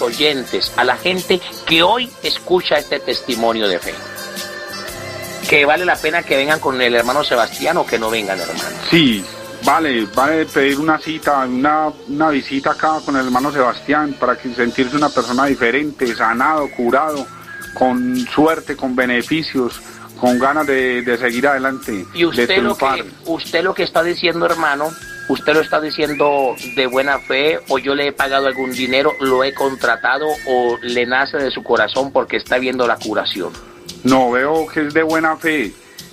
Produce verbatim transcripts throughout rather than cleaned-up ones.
oyentes, a la gente que hoy escucha este testimonio de fe? Que vale la pena que vengan con el hermano Sebastián o que no vengan, hermano. Sí, vale, vale pedir una cita, una, una visita acá con el hermano Sebastián para que sentirse una persona diferente, sanado, curado, con suerte, con beneficios, con ganas de, de seguir adelante. Y usted lo que usted lo que está diciendo, hermano, usted lo está diciendo de buena fe, o yo le he pagado algún dinero, lo he contratado, o le nace de su corazón porque está viendo la curación. No, veo que es de buena fe.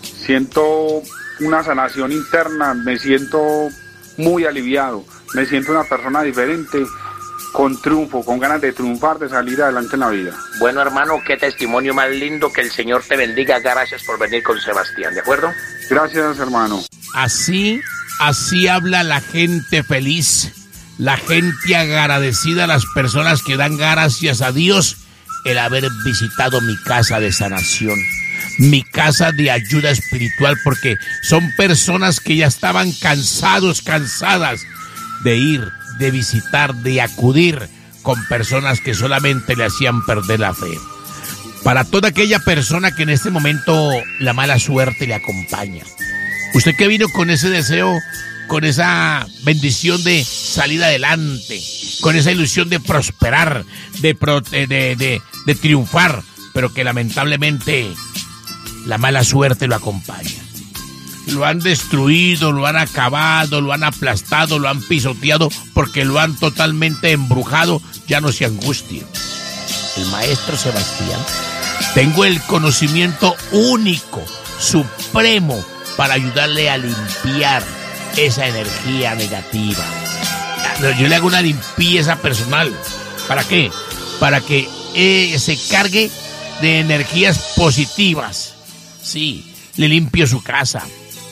Siento una sanación interna, me siento muy aliviado, me siento una persona diferente, con triunfo, con ganas de triunfar, de salir adelante en la vida. Bueno, hermano, qué testimonio más lindo, que el Señor te bendiga. Gracias por venir con Sebastián, ¿de acuerdo? Gracias, hermano. Así, así habla la gente feliz, la gente agradecida, las personas que dan gracias a Dios el haber visitado mi casa de sanación, mi casa de ayuda espiritual, porque son personas que ya estaban cansados, cansadas de ir, de visitar, de acudir con personas que solamente le hacían perder la fe. Para toda aquella persona que en este momento la mala suerte le acompaña, usted que vino con ese deseo, con esa bendición de salir adelante, con esa ilusión de prosperar, de, pro, de, de, de, de triunfar, pero que lamentablemente la mala suerte lo acompaña. Lo han destruido, lo han acabado, lo han aplastado, lo han pisoteado, porque lo han totalmente embrujado. Ya no se angustien. El maestro Sebastián, tengo el conocimiento único, supremo, para ayudarle a limpiar esa energía negativa. Yo le hago una limpieza personal. ¿Para qué? Para que eh, se cargue de energías positivas. Sí, le limpio su casa.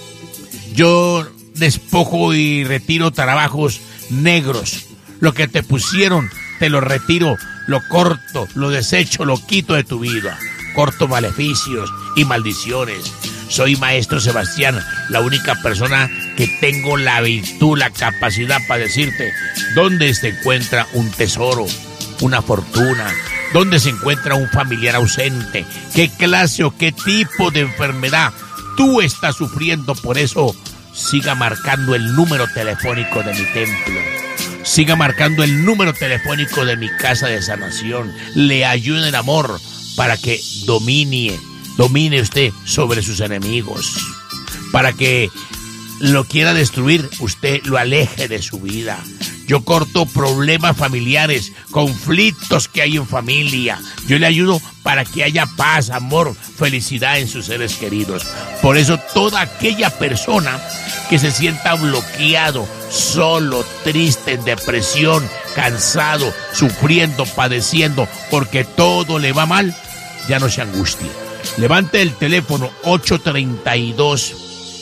Yo despojo y retiro trabajos negros. Lo que te pusieron, te lo retiro, lo corto, lo desecho, lo quito de tu vida. Corto maleficios y maldiciones. Soy maestro Sebastián, la única persona que tengo la virtud, la capacidad para decirte dónde se encuentra un tesoro, una fortuna, dónde se encuentra un familiar ausente, qué clase o qué tipo de enfermedad tú estás sufriendo. Por eso, siga marcando el número telefónico de mi templo. Siga marcando el número telefónico de mi casa de sanación. Le ayude en amor para que domine, domine usted sobre sus enemigos. Para que lo quiera destruir, usted lo aleje de su vida. Yo corto problemas familiares, conflictos que hay en familia. Yo le ayudo para que haya paz, amor, felicidad en sus seres queridos. Por eso toda aquella persona que se sienta bloqueado, solo, triste, en depresión, cansado, sufriendo, padeciendo, porque todo le va mal, ya no se angustie. Levante el teléfono ocho treinta y dos,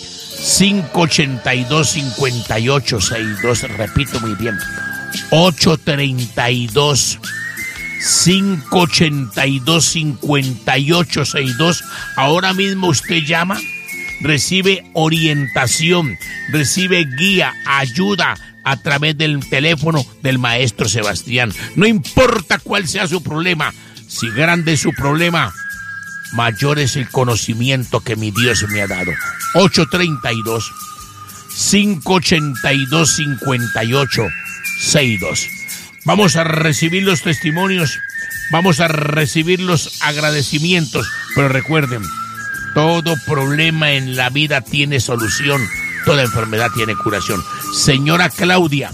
cinco ochenta y dos, cincuenta y ocho sesenta y dos, repito muy bien, ocho treinta y dos, cinco ochenta y dos, cincuenta y ocho sesenta y dos. Ahora mismo usted llama, recibe orientación, recibe guía, ayuda a través del teléfono del maestro Sebastián. No importa cuál sea su problema, si grande es su problema, mayor es el conocimiento que mi Dios me ha dado. ocho treinta y dos, cinco ochenta y dos, cincuenta y ocho sesenta y dos. Vamos a recibir los testimonios, vamos a recibir los agradecimientos, pero recuerden, todo problema en la vida tiene solución, toda enfermedad tiene curación. Señora Claudia,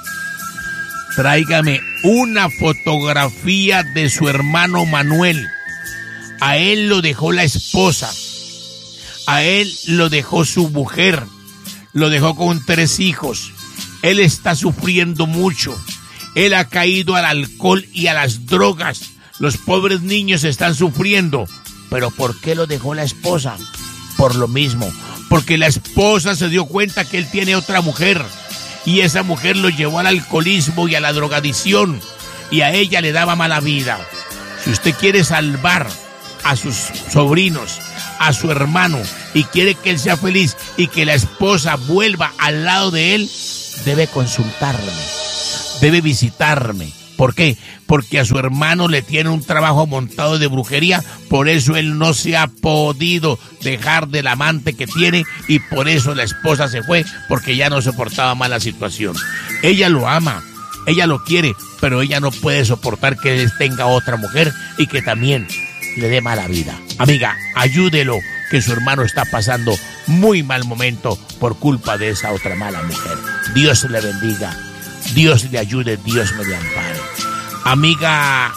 tráigame una fotografía de su hermano Manuel. A él lo dejó la esposa, a él lo dejó su mujer, lo dejó con tres hijos. Él está sufriendo mucho, él ha caído al alcohol y a las drogas. Los pobres niños están sufriendo. ¿Pero por qué lo dejó la esposa? Por lo mismo, porque la esposa se dio cuenta que él tiene otra mujer, y esa mujer lo llevó al alcoholismo y a la drogadicción, y a ella le daba mala vida. Si usted quiere salvar a sus sobrinos, a su hermano, y quiere que él sea feliz y que la esposa vuelva al lado de él, debe consultarme, debe visitarme ¿Por qué? Porque a su hermano le tiene un trabajo montado de brujería, por eso él no se ha podido dejar del amante que tiene y por eso la esposa se fue, porque ya no soportaba más la situación. Ella lo ama, ella lo quiere, pero ella no puede soportar que él tenga otra mujer y que también le dé mala vida. Amiga, ayúdelo, que su hermano está pasando muy mal momento por culpa de esa otra mala mujer. Dios le bendiga. Dios le ayude, Dios me le ampare. Amiga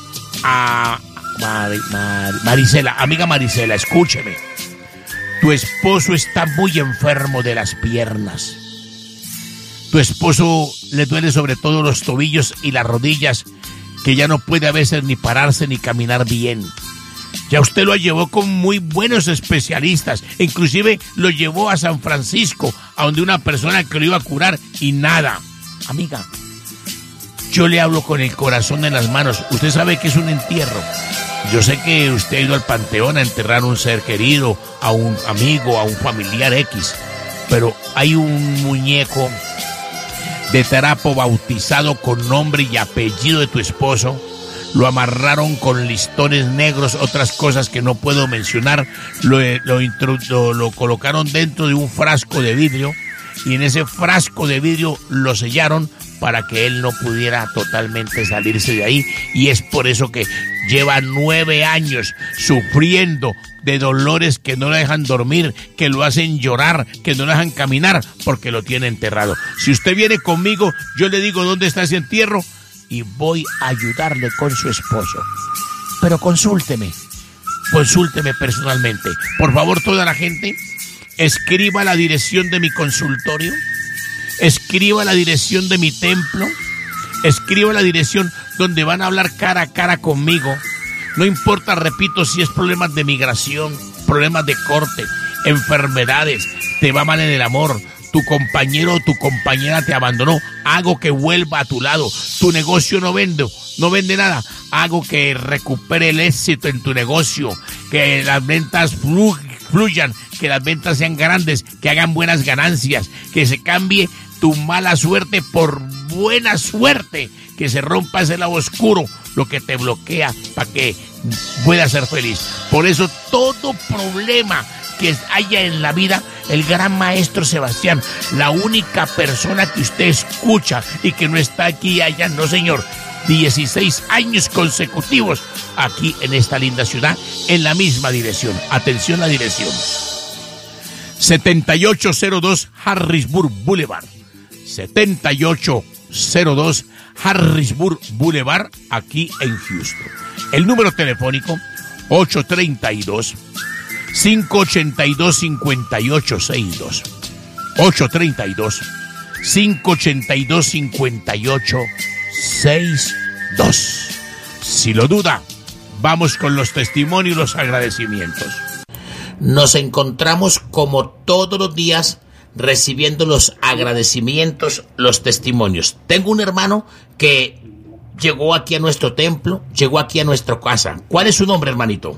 a Mar, Mar, Marisela, amiga Marisela, escúcheme. Tu esposo está muy enfermo de las piernas. Tu esposo le duele sobre todo los tobillos y las rodillas, que ya no puede a veces ni pararse ni caminar bien. Ya usted lo llevó con muy buenos especialistas, inclusive lo llevó a San Francisco, a donde una persona que lo iba a curar y nada. Amiga, yo le hablo con el corazón en las manos. Usted sabe que es un entierro. Yo sé que usted ha ido al panteón a enterrar a un ser querido, a un amigo, a un familiar X, pero hay un muñeco de trapo bautizado con nombre y apellido de tu esposo. Lo amarraron con listones negros, otras cosas que no puedo mencionar. Lo, lo, lo, lo colocaron dentro de un frasco de vidrio y en ese frasco de vidrio lo sellaron para que él no pudiera totalmente salirse de ahí, y es por eso que lleva nueve años sufriendo de dolores que no lo dejan dormir, que lo hacen llorar, que no lo dejan caminar, porque lo tiene enterrado. Si usted viene conmigo, yo le digo dónde está ese entierro y voy a ayudarle con su esposo. Pero consúlteme, consúlteme personalmente. Por favor, toda la gente, escriba la dirección de mi consultorio, escriba la dirección de mi templo, escriba la dirección donde van a hablar cara a cara conmigo. No importa, repito, si es problemas de migración, problemas de corte, enfermedades, te va mal en el amor, tu compañero o tu compañera te abandonó, hago que vuelva a tu lado, tu negocio no vende, no vende nada, hago que recupere el éxito en tu negocio, que las ventas flu- fluyan, que las ventas sean grandes, que hagan buenas ganancias, que se cambie tu mala suerte por buena suerte, que se rompa ese lado oscuro, lo que te bloquea para que puedas ser feliz. Por eso todo problema que haya en la vida, el gran maestro Sebastián, la única persona que usted escucha y que no está aquí y allá, no señor, dieciséis años consecutivos aquí en esta linda ciudad, en la misma dirección. Atención, la dirección: setenta y ocho cero dos Harrisburg Boulevard, setenta y ocho cero dos Harrisburg Boulevard, aquí en Houston. El número telefónico ocho tres dos, cinco ocho dos, cinco ocho seis dos, ocho tres dos, cinco ocho dos, cinco ocho seis dos. Si lo duda, vamos con los testimonios y los agradecimientos. Nos encontramos como todos los días recibiendo los agradecimientos, los testimonios. Tengo un hermano que llegó aquí a nuestro templo, llegó aquí a nuestra casa. ¿Cuál es su nombre, hermanito?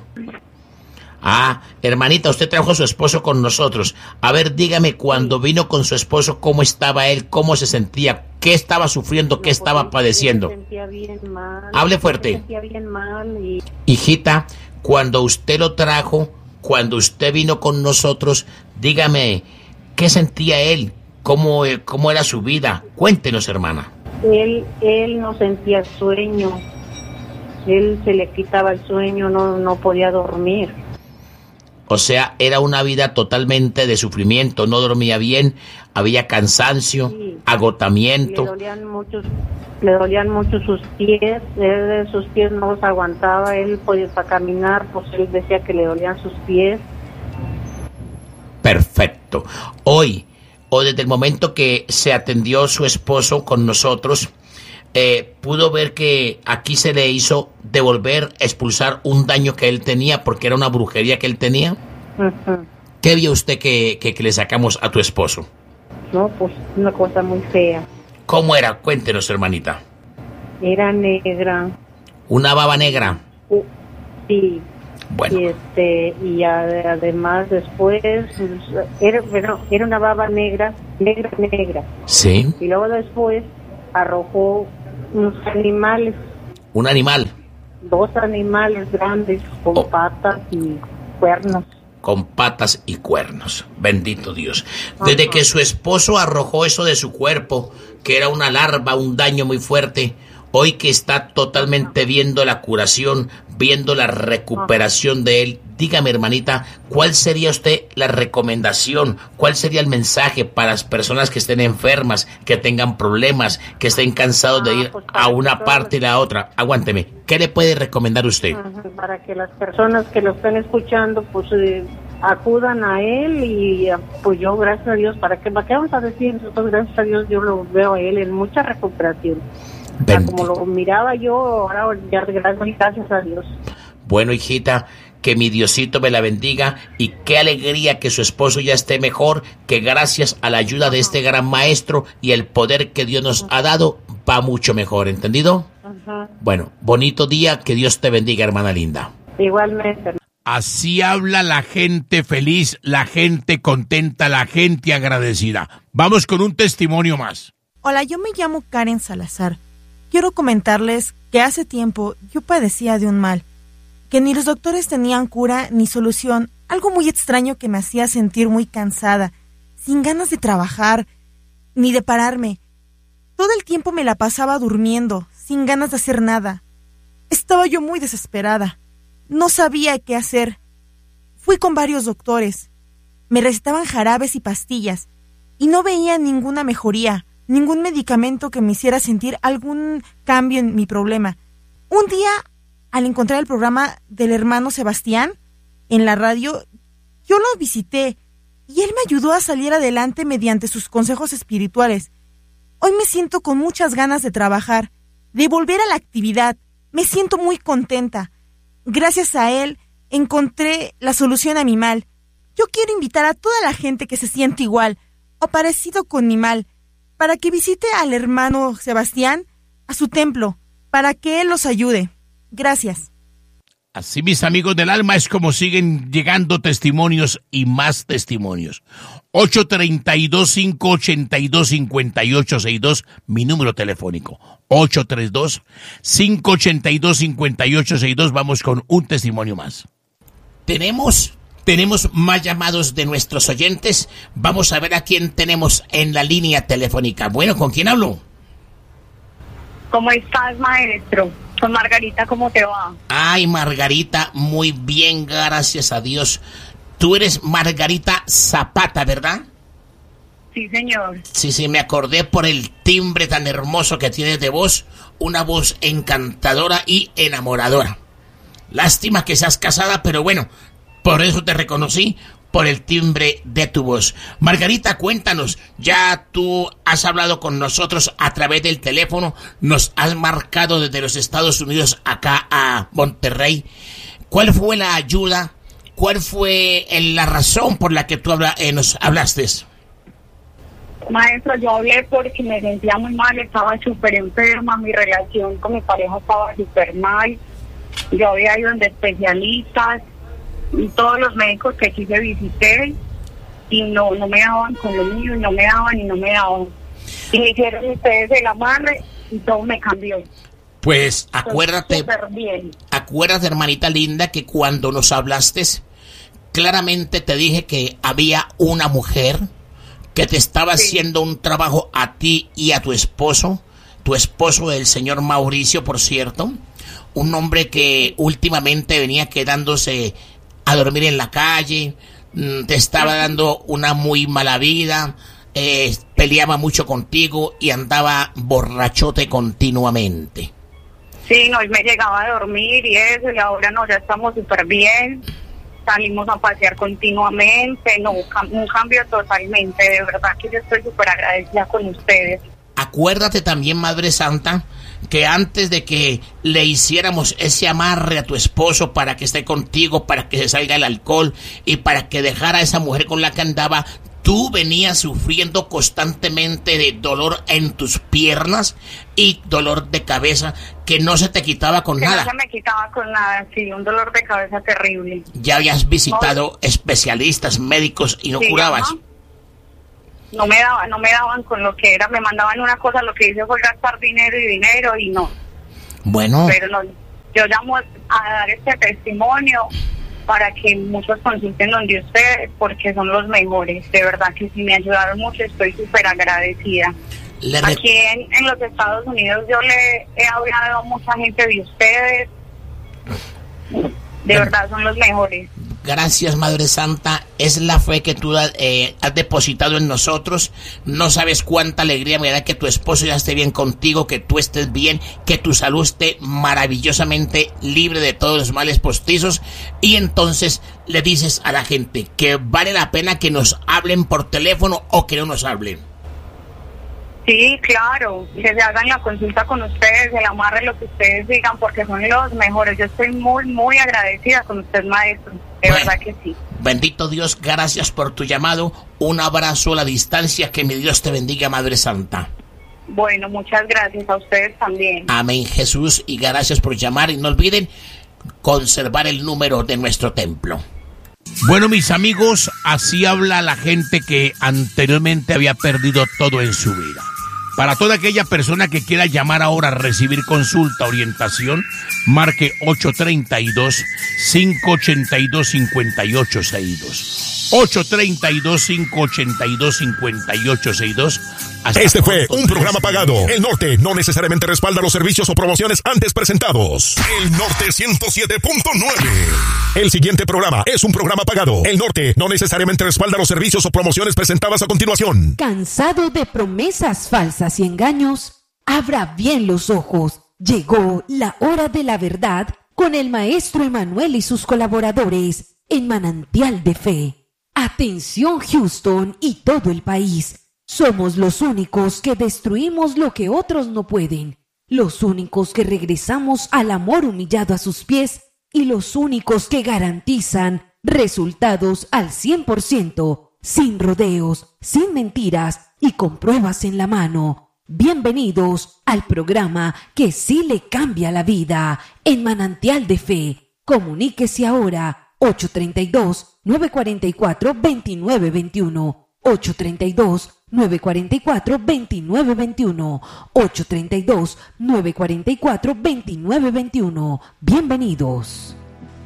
Ah, hermanita, usted trajo a su esposo con nosotros. A ver, dígame, cuando vino con su esposo, ¿cómo estaba él? ¿Cómo se sentía? ¿Qué estaba sufriendo? ¿Qué estaba padeciendo? Se sentía bien mal. Hable fuerte. Se sentía bien mal y... Hijita, cuando usted lo trajo, cuando usted vino con nosotros, dígame, ¿qué sentía él? ¿Cómo, cómo era su vida? Cuéntenos, hermana. Él, él no sentía sueño. Él se le quitaba el sueño, no, no podía dormir. O sea, era una vida totalmente de sufrimiento, no dormía bien, había cansancio, sí, agotamiento. Le dolían mucho, le dolían mucho sus pies, él sus pies no los aguantaba, él podía para caminar, pues él decía que le dolían sus pies. Perfecto. Hoy, o desde el momento que se atendió su esposo con nosotros, eh, pudo ver que aquí se le hizo devolver, expulsar un daño que él tenía, porque era una brujería que él tenía. Uh-huh. ¿Qué vio usted que, que, que le sacamos a tu esposo? No, pues una cosa muy fea. ¿Cómo era? Cuéntenos, hermanita. Era negra. ¿Una baba negra? Uh, sí. Bueno. Y este y además después era, bueno, era una baba negra, negra, negra. Sí. Y luego después arrojó unos animales. ¿Un animal? Dos animales grandes con oh. patas y cuernos. Con patas y cuernos. Bendito Dios. Desde Ajá. que su esposo arrojó eso de su cuerpo, que era una larva, un daño muy fuerte, hoy que está totalmente viendo la curación, viendo la recuperación de él, dígame, hermanita, ¿cuál sería usted la recomendación? ¿Cuál sería el mensaje para las personas que estén enfermas, que tengan problemas, que estén cansados de ir a una parte y la otra? Aguánteme. ¿Qué le puede recomendar usted? Para que las personas que lo estén escuchando, pues eh, acudan a él y pues yo, gracias a Dios, ¿para qué, ¿para qué vamos a decir? Nosotros, gracias a Dios, yo lo veo a él en mucha recuperación. O sea, como lo miraba yo, ahora ya gracias a Dios. Bueno, hijita, que mi Diosito me la bendiga y qué alegría que su esposo ya esté mejor, que gracias a la ayuda de este gran maestro y el poder que Dios nos ha dado, va mucho mejor, ¿entendido? Ajá. Bueno, bonito día, que Dios te bendiga, hermana linda. Igualmente. Así habla la gente feliz, la gente contenta, la gente agradecida. Vamos con un testimonio más. Hola, yo me llamo Karen Salazar. Quiero comentarles que hace tiempo yo padecía de un mal, que ni los doctores tenían cura ni solución, algo muy extraño que me hacía sentir muy cansada, sin ganas de trabajar, ni de pararme. Todo el tiempo me la pasaba durmiendo, sin ganas de hacer nada. Estaba yo muy desesperada. No sabía qué hacer. Fui con varios doctores. Me recetaban jarabes y pastillas, y no veía ninguna mejoría, ningún medicamento que me hiciera sentir algún cambio en mi problema. Un día, al encontrar el programa del hermano Sebastián en la radio, yo lo visité y él me ayudó a salir adelante mediante sus consejos espirituales. Hoy me siento con muchas ganas de trabajar, de volver a la actividad. Me siento muy contenta. Gracias a él encontré la solución a mi mal. Yo quiero invitar a toda la gente que se siente igual o parecido con mi mal, para que visite al hermano Sebastián a su templo, para que él los ayude. Gracias. Así, mis amigos del alma, es como siguen llegando testimonios y más testimonios. ocho tres dos, cinco ocho dos, cinco ocho seis dos, mi número telefónico. ocho tres dos, cinco ocho dos, cinco ocho seis dos. Vamos con un testimonio más. Tenemos... Tenemos más llamados de nuestros oyentes. Vamos a ver a quién tenemos en la línea telefónica. Bueno, ¿con quién hablo? ¿Cómo estás, maestro? Con Margarita, ¿cómo te va? Ay, Margarita, muy bien, gracias a Dios. Tú eres Margarita Zapata, ¿verdad? Sí, señor. Sí, sí, me acordé por el timbre tan hermoso que tienes de voz. Una voz encantadora y enamoradora. Lástima que seas casada, pero bueno... Por eso te reconocí, por el timbre de tu voz. Margarita, cuéntanos, ya tú has hablado con nosotros a través del teléfono, nos has marcado desde los Estados Unidos acá a Monterrey. ¿Cuál fue la ayuda? ¿Cuál fue la razón por la que tú habla, eh, nos hablaste? Maestro, yo hablé porque me sentía muy mal, estaba súper enferma, mi relación con mi pareja estaba súper mal. Yo había ido donde especialistas, y todos los médicos que aquí se visité y no no me daban con lo mío, y no me daban y no me daban. Y me hicieron ustedes el amarre y todo me cambió. Pues acuérdate, súper bien. Acuérdate, hermanita linda, que cuando nos hablaste, claramente te dije que había una mujer que te estaba sí. haciendo un trabajo a ti y a tu esposo, tu esposo, el señor Mauricio, por cierto, un hombre que últimamente venía quedándose a dormir en la calle, te estaba dando una muy mala vida, eh, peleaba mucho contigo y andaba borrachote continuamente. Sí, no, y me llegaba a dormir y eso, y ahora no, ya estamos súper bien, salimos a pasear continuamente, no, un cambio totalmente, de verdad que yo estoy súper agradecida con ustedes. Acuérdate también, Madre Santa, que antes de que le hiciéramos ese amarre a tu esposo para que esté contigo, para que se salga el alcohol y para que dejara a esa mujer con la que andaba, tú venías sufriendo constantemente de dolor en tus piernas y dolor de cabeza que no se te quitaba con que nada. No se me quitaba con nada, sí, un dolor de cabeza terrible. Ya habías visitado oh. especialistas, médicos y no sí, curabas. ¿no? no me daban, no me daban con lo que era, me mandaban una cosa, lo que hice fue gastar dinero y dinero y no. Bueno. Pero no, yo llamo a dar este testimonio para que muchos consulten donde ustedes, porque son los mejores, de verdad que sí me ayudaron mucho, estoy súper agradecida. Le re- Aquí en, en los Estados Unidos yo le he hablado a mucha gente de ustedes, de bueno, verdad son los mejores. Gracias, Madre Santa, es la fe que tú eh, has depositado en nosotros. No sabes cuánta alegría me da que tu esposo ya esté bien contigo, que tú estés bien, que tu salud esté maravillosamente libre de todos los males postizos. Y entonces le dices a la gente que vale la pena que nos hablen por teléfono o que no nos hablen. Sí, claro, que se hagan la consulta con ustedes, el amarre, lo que ustedes digan, porque son los mejores. Yo estoy muy, muy agradecida con usted, maestro, de bueno, verdad que sí. Bendito Dios, gracias por tu llamado. Un abrazo a la distancia, que mi Dios te bendiga, Madre Santa. Bueno, muchas gracias a ustedes también. Amén, Jesús, y gracias por llamar. Y no olviden conservar el número de nuestro templo. Bueno, mis amigos, así habla la gente que anteriormente había perdido todo en su vida. Para toda aquella persona que quiera llamar ahora a recibir consulta, orientación, marque ocho tres dos, cinco ocho dos, cinco ocho seis dos. ocho tres dos, cinco ocho dos, cinco ocho seis dos. Este fue un programa pagado. El Norte no necesariamente respalda los servicios o promociones antes presentados. El Norte ciento siete punto nueve. El siguiente programa es un programa pagado. El Norte no necesariamente respalda los servicios o promociones presentadas a continuación. ¿Cansado de promesas falsas y engaños? Abra bien los ojos. Llegó la hora de la verdad con el maestro Emanuel y sus colaboradores en Manantial de Fe. Atención, Houston y todo el país. Somos los únicos que destruimos lo que otros no pueden, los únicos que regresamos al amor humillado a sus pies y los únicos que garantizan resultados al cien por ciento, sin rodeos, sin mentiras y con pruebas en la mano. Bienvenidos al programa que sí le cambia la vida en Manantial de Fe. Comuníquese ahora ocho tres dos, nueve cuatro cuatro, dos nueve dos uno, ocho tres dos, nueve cuatro cuatro, dos nueve dos uno, ocho tres dos, nueve cuatro cuatro, dos nueve dos uno. Bienvenidos.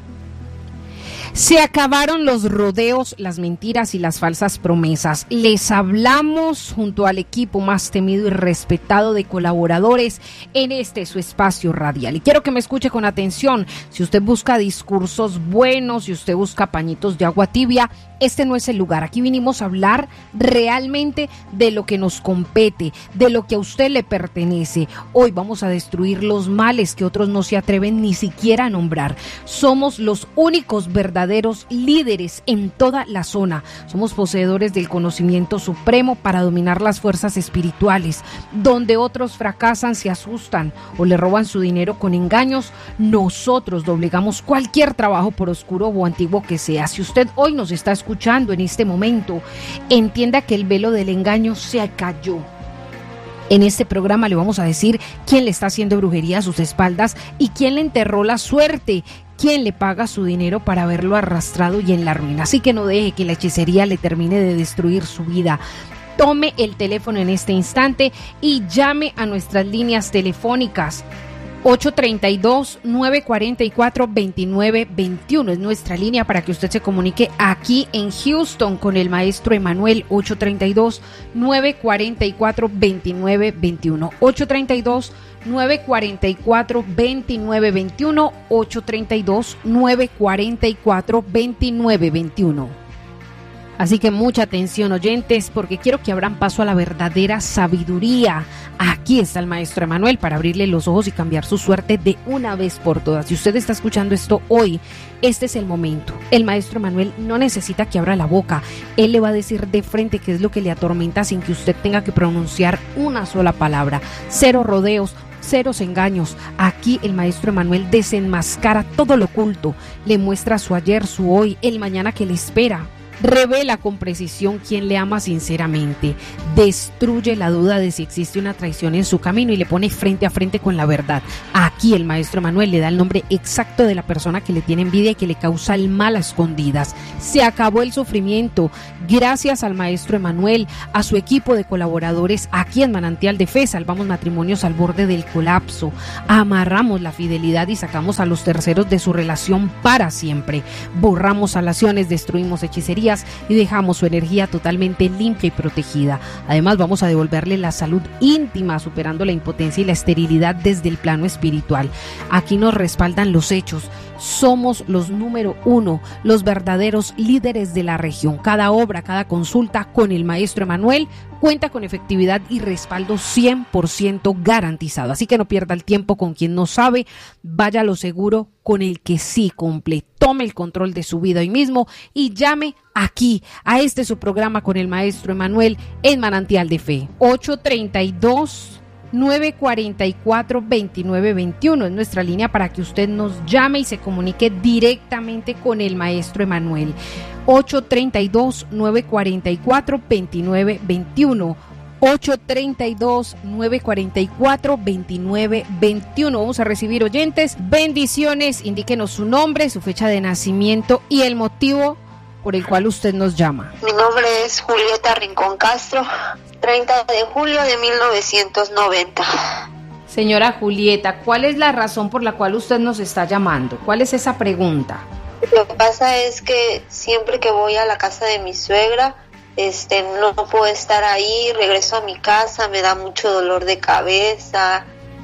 Se acabaron los rodeos, las mentiras y las falsas promesas. Les hablamos junto al equipo más temido y respetado de colaboradores en este su espacio radial. Y quiero que me escuche con atención. Si usted busca discursos buenos, si usted busca pañitos de agua tibia, este no es el lugar. Aquí vinimos a hablar realmente de lo que nos compete, de lo que a usted le pertenece. Hoy vamos a destruir los males que otros no se atreven ni siquiera a nombrar. Somos los únicos verdaderos líderes en toda la zona. Somos poseedores del conocimiento supremo para dominar las fuerzas espirituales. Donde otros fracasan, se asustan o le roban su dinero con engaños, nosotros doblegamos cualquier trabajo por oscuro o antiguo que sea. Si usted hoy nos está escuchando en este momento, entienda que el velo del engaño se cayó. En este programa le vamos a decir quién le está haciendo brujería a sus espaldas y quién le enterró la suerte, quién le paga su dinero para verlo arrastrado y en la ruina. Así que no deje que la hechicería le termine de destruir su vida. Tome el teléfono en este instante y llame a nuestras líneas telefónicas. ocho tres dos, nueve cuatro cuatro, dos nueve dos uno es nuestra línea para que usted se comunique aquí en Houston con el maestro Emanuel. Ocho tres dos, nueve cuatro cuatro, dos nueve dos uno, ocho tres dos, nueve cuatro cuatro, dos nueve dos uno, ocho tres dos, nueve cuatro cuatro, dos nueve dos uno. Así que mucha atención, oyentes, porque quiero que abran paso a la verdadera sabiduría. Aquí está el maestro Emanuel para abrirle los ojos y cambiar su suerte de una vez por todas. Si usted está escuchando esto hoy, este es el momento. El maestro Emanuel no necesita que abra la boca. Él le va a decir de frente qué es lo que le atormenta sin que usted tenga que pronunciar una sola palabra. Cero rodeos, ceros engaños. Aquí el maestro Emanuel desenmascara todo lo oculto. Le muestra su ayer, su hoy, el mañana que le espera. revela con precisión quién le ama sinceramente, destruye la duda de si existe una traición en su camino y le pone frente a frente con la verdad. Aquí el maestro Emanuel le da el nombre exacto de la persona que le tiene envidia y que le causa el mal a escondidas. Se acabó el sufrimiento gracias al maestro Emanuel, a su equipo de colaboradores aquí en Manantial de Fe. Salvamos matrimonios al borde del colapso, amarramos la fidelidad y sacamos a los terceros de su relación para siempre. Borramos salaciones, destruimos hechicería y dejamos su energía totalmente limpia y protegida. Además, vamos a devolverle la salud íntima, superando la impotencia y la esterilidad desde el plano espiritual. Aquí nos respaldan los hechos. Somos los número uno, los verdaderos líderes de la región. Cada obra, cada consulta con el maestro Emanuel cuenta con efectividad y respaldo cien por ciento garantizado. Así que no pierda el tiempo con quien no sabe, vaya a lo seguro con el que sí cumple. Tome el control de su vida hoy mismo y llame aquí a este su programa con el maestro Emanuel en Manantial de Fe. ocho treinta y dos, nueve cuarenta y cuatro, veintinueve veintiuno es nuestra línea para que usted nos llame y se comunique directamente con el maestro Emanuel. ocho treinta y dos, nueve cuarenta y cuatro, veintinueve veintiuno. ocho treinta y dos, nueve cuarenta y cuatro, veintinueve veintiuno. Vamos a recibir oyentes. Bendiciones. Indíquenos su nombre, su fecha de nacimiento y el motivo por el cual usted nos llama. Mi nombre es Julieta Rincón Castro, treinta de julio de mil novecientos noventa. Señora Julieta, ¿cuál es la razón por la cual usted nos está llamando? ¿Cuál es esa pregunta? Lo que pasa es que siempre que voy a la casa de mi suegra, este, no puedo estar ahí, regreso a mi casa, me da mucho dolor de cabeza,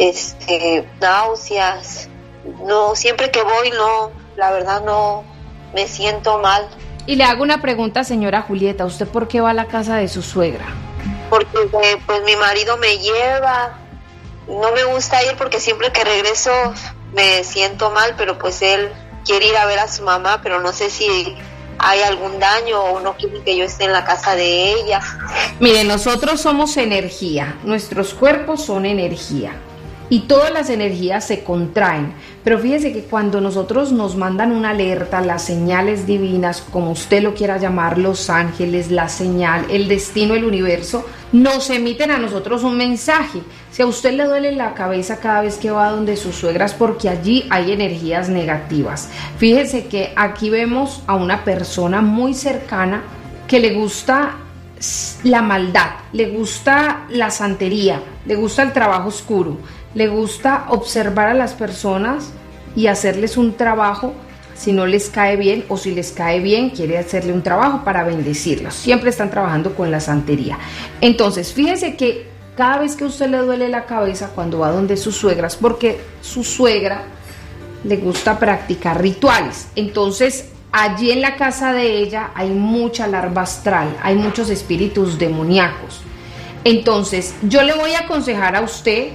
este, náuseas. No, siempre que voy, no, la verdad no, me siento mal. Y le hago una pregunta, señora Julieta, ¿usted por qué va a la casa de su suegra? Porque pues mi marido me lleva, no me gusta ir porque siempre que regreso me siento mal, pero pues él quiere ir a ver a su mamá, pero no sé si hay algún daño o no quiere que yo esté en la casa de ella. Mire, nosotros somos energía, nuestros cuerpos son energía y todas las energías se contraen, pero fíjese que cuando nosotros nos mandan una alerta, las señales divinas, como usted lo quiera llamar, los ángeles, la señal, el destino, el universo, nos emiten a nosotros un mensaje. Si a usted le duele la cabeza cada vez que va donde sus suegras, porque allí hay energías negativas. Fíjese que aquí vemos a una persona muy cercana que le gusta la maldad, le gusta la santería, le gusta el trabajo oscuro, le gusta observar a las personas y hacerles un trabajo si no les cae bien, o si les cae bien quiere hacerle un trabajo para bendecirlos. Siempre están trabajando con la santería. Entonces fíjese que cada vez que a usted le duele la cabeza cuando va donde sus suegras, porque su suegra le gusta practicar rituales, entonces allí en la casa de ella hay mucha larva astral, hay muchos espíritus demoníacos. Entonces yo le voy a aconsejar a usted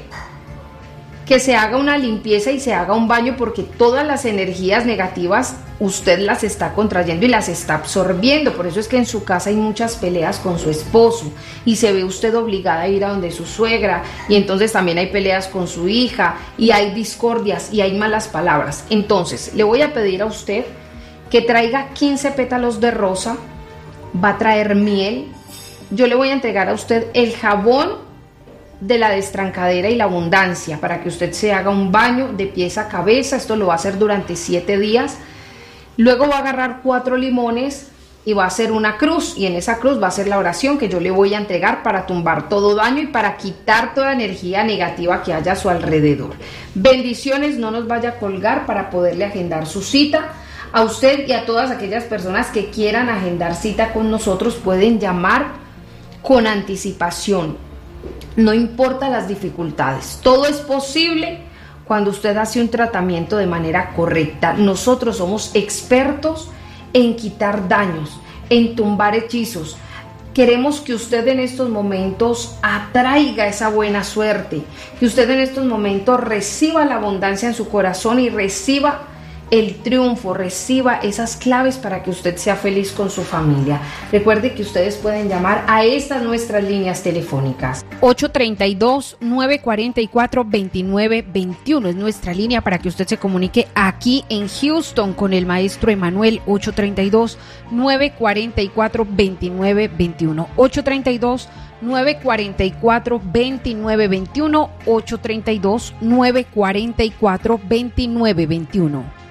que se haga una limpieza y se haga un baño, porque todas las energías negativas usted las está contrayendo y las está absorbiendo. Por eso es que en su casa hay muchas peleas con su esposo y se ve usted obligada a ir a donde su suegra, y entonces también hay peleas con su hija y hay discordias y hay malas palabras. Entonces le voy a pedir a usted que traiga quince pétalos de rosa, va a traer miel, yo le voy a entregar a usted el jabón de la destrancadera y la abundancia para que usted se haga un baño de pies a cabeza. Esto lo va a hacer durante siete días. Luego va a agarrar cuatro limones y va a hacer una cruz, y en esa cruz va a hacer la oración que yo le voy a entregar para tumbar todo daño y para quitar toda energía negativa que haya a su alrededor. Bendiciones, no nos vaya a colgar para poderle agendar su cita. A usted y a todas aquellas personas que quieran agendar cita con nosotros pueden llamar con anticipación. No importa las dificultades, todo es posible cuando usted hace un tratamiento de manera correcta. Nosotros somos expertos en quitar daños, en tumbar hechizos. Queremos que usted en estos momentos atraiga esa buena suerte, que usted en estos momentos reciba la abundancia en su corazón y reciba el triunfo, reciba esas claves para que usted sea feliz con su familia. Recuerde que ustedes pueden llamar a estas nuestras líneas telefónicas. ocho tres dos, nueve cuatro cuatro, dos nueve dos uno es nuestra línea para que usted se comunique aquí en Houston con el maestro Emanuel. Ocho tres dos, nueve cuatro cuatro, dos nueve dos uno. ocho tres dos, nueve cuatro cuatro, dos nueve dos uno. ocho tres dos, nueve cuatro cuatro, dos nueve dos uno.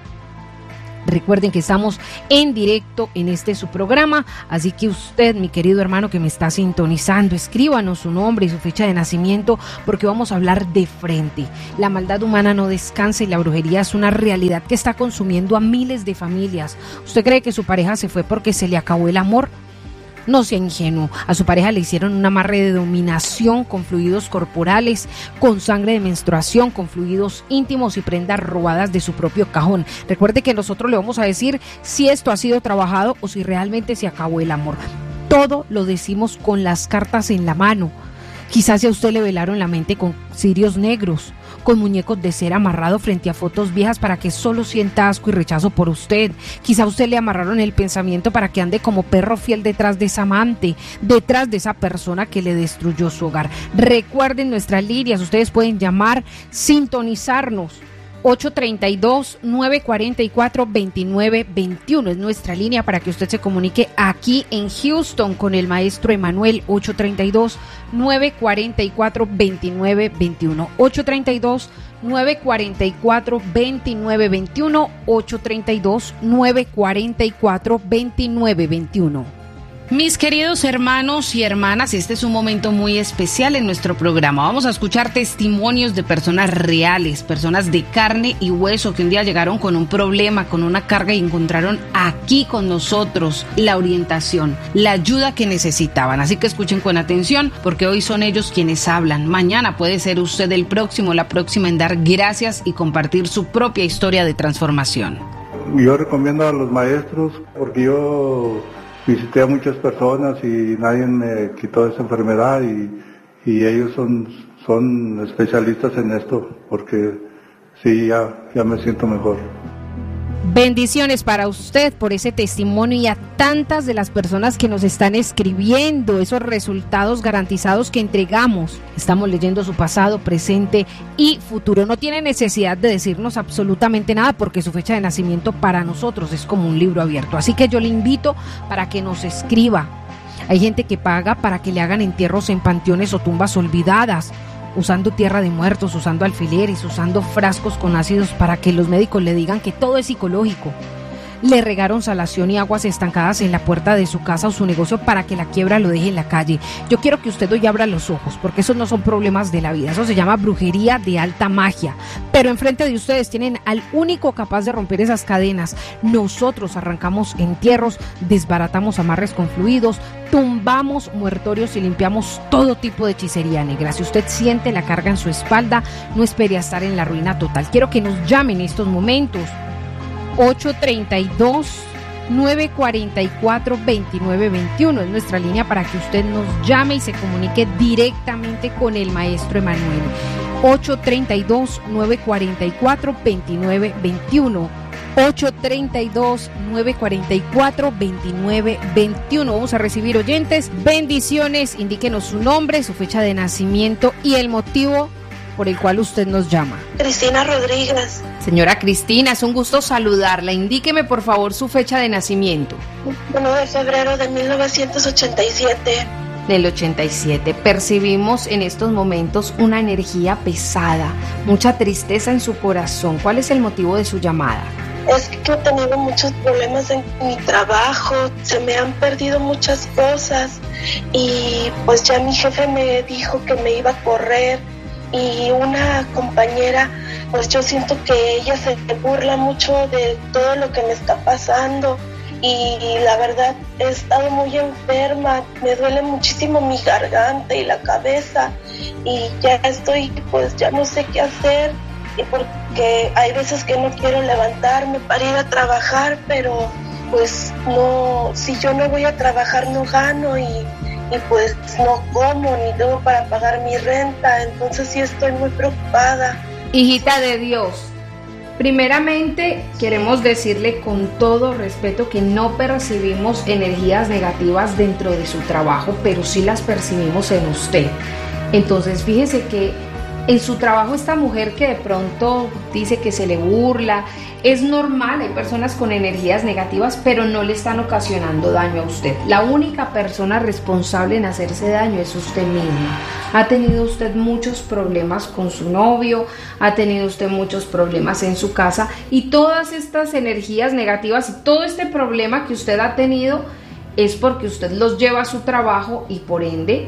Recuerden que estamos en directo en este su programa, así que usted, mi querido hermano que me está sintonizando, escríbanos su nombre y su fecha de nacimiento, porque vamos a hablar de frente. La maldad humana no descansa y la brujería es una realidad que está consumiendo a miles de familias. ¿Usted cree que su pareja se fue porque se le acabó el amor? No sea ingenuo. A su pareja le hicieron un amarre de dominación con fluidos corporales, con sangre de menstruación, con fluidos íntimos y prendas robadas de su propio cajón. Recuerde que nosotros le vamos a decir si esto ha sido trabajado o si realmente se acabó el amor. Todo lo decimos con las cartas en la mano. Quizás a usted le velaron la mente con cirios negros, con muñecos de cera amarrados frente a fotos viejas para que solo sienta asco y rechazo por usted. Quizá a usted le amarraron el pensamiento para que ande como perro fiel detrás de esa amante, detrás de esa persona que le destruyó su hogar. Recuerden nuestras líneas, ustedes pueden llamar, sintonizarnos. ocho tres dos, nueve cuatro cuatro, dos nueve dos uno es nuestra línea para que usted se comunique aquí en Houston con el maestro Emanuel. Ocho tres dos, nueve cuatro cuatro, dos nueve dos uno. ocho tres dos, nueve cuatro cuatro, dos nueve dos uno. ocho tres dos, nueve cuatro cuatro, dos nueve dos uno. Mis queridos hermanos y hermanas, este es un momento muy especial en nuestro programa. Vamos a escuchar testimonios de personas reales, personas de carne y hueso que un día llegaron con un problema, con una carga y encontraron aquí con nosotros la orientación, la ayuda que necesitaban. Así que escuchen con atención porque hoy son ellos quienes hablan. Mañana puede ser usted el próximo, la próxima en dar gracias y compartir su propia historia de transformación. Yo recomiendo a los maestros porque yo visité a muchas personas y nadie me quitó esa enfermedad y, y ellos son, son especialistas en esto porque sí, ya, ya me siento mejor. Bendiciones para usted por ese testimonio y a tantas de las personas que nos están escribiendo esos resultados garantizados que entregamos. Estamos leyendo su pasado, presente y futuro. No tiene necesidad de decirnos absolutamente nada porque su fecha de nacimiento para nosotros es como un libro abierto. Así que yo le invito para que nos escriba. Hay gente que paga para que le hagan entierros en panteones o tumbas olvidadas, usando tierra de muertos, usando alfileres, usando frascos con ácidos para que los médicos le digan que todo es psicológico. Le regaron salación y aguas estancadas en la puerta de su casa o su negocio para que la quiebra lo deje en la calle. Yo quiero que usted hoy abra los ojos, porque esos no son problemas de la vida, eso se llama brujería de alta magia. Pero enfrente de ustedes tienen al único capaz de romper esas cadenas. Nosotros arrancamos entierros, desbaratamos amarres con fluidos, tumbamos muertorios y limpiamos todo tipo de hechicería negra. Si usted siente la carga en su espalda, no espere a estar en la ruina total. Quiero que nos llamen en estos momentos. ocho tres dos, nueve cuatro cuatro, dos nueve dos uno es nuestra línea para que usted nos llame y se comunique directamente con el maestro Emanuel. ocho tres dos, nueve cuatro cuatro, dos nueve dos uno. ocho tres dos, nueve cuatro cuatro, dos nueve dos uno. Vamos a recibir oyentes. Bendiciones. Indíquenos su nombre, su fecha de nacimiento y el motivo por el cual usted nos llama. Cristina Rodríguez. Señora Cristina, es un gusto saludarla. Indíqueme por favor su fecha de nacimiento. uno de febrero de mil novecientos ochenta y siete. Del ochenta y siete. Percibimos en estos momentos una energía pesada, mucha tristeza en su corazón. ¿Cuál es el motivo de su llamada? Es que he tenido muchos problemas en mi trabajo, se me han perdido muchas cosas y pues ya mi jefe me dijo que me iba a correr. Y una compañera, pues yo siento que ella se burla mucho de todo lo que me está pasando y la verdad he estado muy enferma, me duele muchísimo mi garganta y la cabeza y ya estoy, pues ya no sé qué hacer y porque hay veces que no quiero levantarme para ir a trabajar, pero pues no, si yo no voy a trabajar no gano y y pues no como ni tengo para pagar mi renta, entonces sí estoy muy preocupada. Hijita de Dios, Primeramente, queremos decirle con todo respeto que no percibimos energías negativas dentro de su trabajo, pero sí las percibimos en usted. Entonces, fíjese que en su trabajo esta mujer que de pronto dice que se le burla, es normal, hay personas con energías negativas, pero no le están ocasionando daño a usted. La única persona responsable en hacerse daño es usted misma. Ha tenido usted muchos problemas con su novio, ha tenido usted muchos problemas en su casa, y todas estas energías negativas y todo este problema que usted ha tenido es porque usted los lleva a su trabajo, y por ende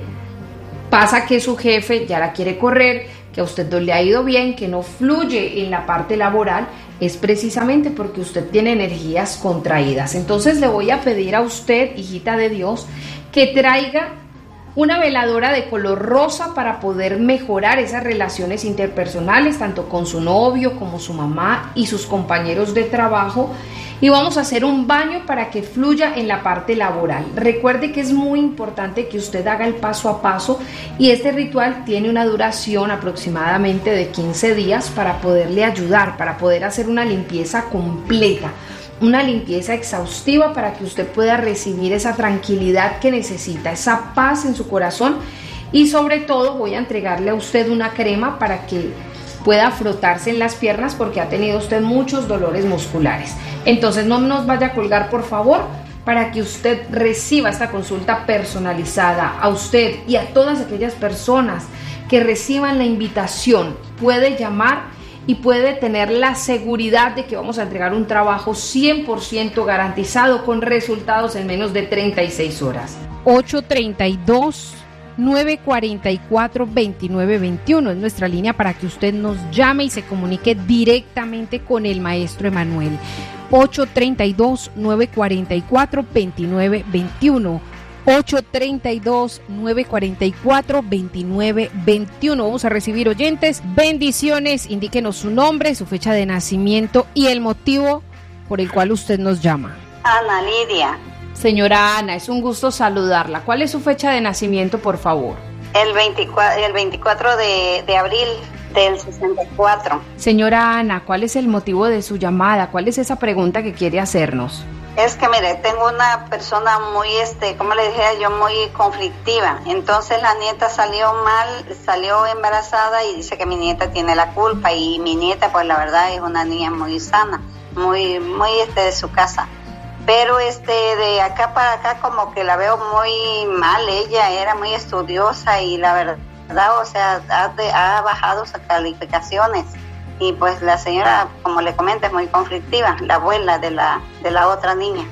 pasa que su jefe ya la quiere correr, que a usted no le ha ido bien, que no fluye en la parte laboral, es precisamente porque usted tiene energías contraídas. Entonces le voy a pedir a usted, hijita de Dios, que traiga una veladora de color rosa para poder mejorar esas relaciones interpersonales, tanto con su novio como su mamá y sus compañeros de trabajo. Y vamos a hacer un baño para que fluya en la parte laboral. Recuerde que es muy importante que usted haga el paso a paso, y este ritual tiene una duración aproximadamente de quince días para poderle ayudar, para poder hacer una limpieza completa, una limpieza exhaustiva para que usted pueda recibir esa tranquilidad que necesita, esa paz en su corazón. Y sobre todo voy a entregarle a usted una crema para que pueda frotarse en las piernas, porque ha tenido usted muchos dolores musculares. Entonces no nos vaya a colgar, por favor, para que usted reciba esta consulta personalizada. A usted y a todas aquellas personas que reciban la invitación, puede llamar y puede tener la seguridad de que vamos a entregar un trabajo cien por ciento garantizado, con resultados en menos de treinta y seis horas. ocho treinta y dos, nueve cuarenta y cuatro, veintinueve veintiuno es nuestra línea para que usted nos llame y se comunique directamente con el maestro Emanuel. ocho treinta y dos, nueve cuarenta y cuatro, veintinueve veintiuno. ocho treinta y dos, nueve cuarenta y cuatro, veintinueve veintiuno. Vamos a recibir oyentes. Bendiciones. Indíquenos su nombre, su fecha de nacimiento y el motivo por el cual usted nos llama. Ana Lidia. Señora Ana, es un gusto saludarla. ¿Cuál es su fecha de nacimiento, por favor? El veinticuatro, el veinticuatro de, de abril del sesenta y cuatro. Señora Ana, ¿cuál es el motivo de su llamada? ¿Cuál es esa pregunta que quiere hacernos? Es que, mire, tengo una persona muy, este, como le dije yo, muy conflictiva. Entonces la nieta salió mal, salió embarazada, y dice que mi nieta tiene la culpa. Y mi nieta, pues la verdad, es una niña muy sana, muy, muy, este, de su casa. Pero este de acá para acá como que la veo muy mal. Ella era muy estudiosa y la verdad, o sea, ha, de, ha bajado sus calificaciones. Y pues la señora, como le comento, es muy conflictiva, la abuela de la de la otra niña.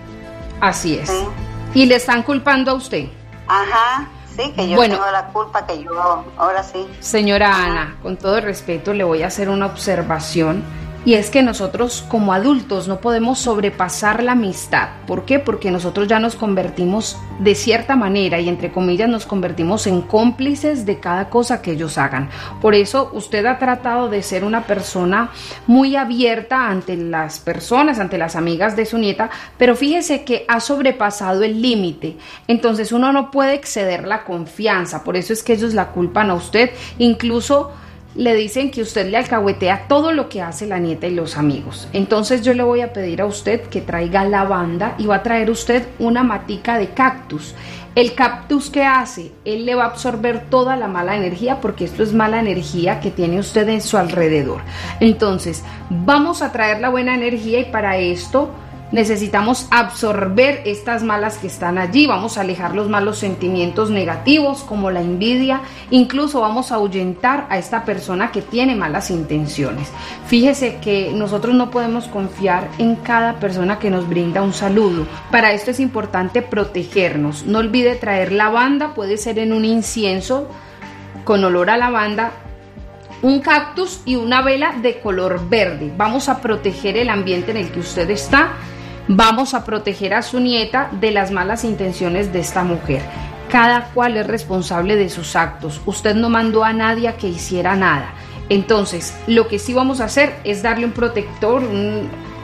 Así es. ¿Sí? ¿Y le están culpando a usted? Ajá, sí, que yo bueno, tengo la culpa, que yo, ahora sí. Señora Ajá. Ana, con todo el respeto le voy a hacer una observación. Y es que nosotros como adultos no podemos sobrepasar la amistad. ¿Por qué? Porque nosotros ya nos convertimos de cierta manera, y entre comillas nos convertimos en cómplices de cada cosa que ellos hagan. Por eso usted ha tratado de ser una persona muy abierta ante las personas, ante las amigas de su nieta, pero fíjese que ha sobrepasado el límite. Entonces uno no puede exceder la confianza. Por eso es que ellos la culpan a usted. Incluso le dicen que usted le alcahuetea todo lo que hace la nieta y los amigos. Entonces yo le voy a pedir a usted que traiga lavanda, y va a traer usted una matica de cactus. El cactus, ¿qué hace? Él le va a absorber toda la mala energía, porque esto es mala energía que tiene usted en su alrededor. Entonces vamos a traer la buena energía, y para esto necesitamos absorber estas malas que están allí. Vamos a alejar los malos sentimientos negativos como la envidia. Incluso vamos a ahuyentar a esta persona que tiene malas intenciones. Fíjese que nosotros no podemos confiar en cada persona que nos brinda un saludo. Para esto es importante protegernos. No olvide traer lavanda, puede ser en un incienso con olor a lavanda, un cactus y una vela de color verde. Vamos a proteger el ambiente en el que usted está. Vamos a proteger a su nieta de las malas intenciones de esta mujer. Cada cual es responsable de sus actos. Usted no mandó a nadie a que hiciera nada. Entonces, lo que sí vamos a hacer es darle un protector, un,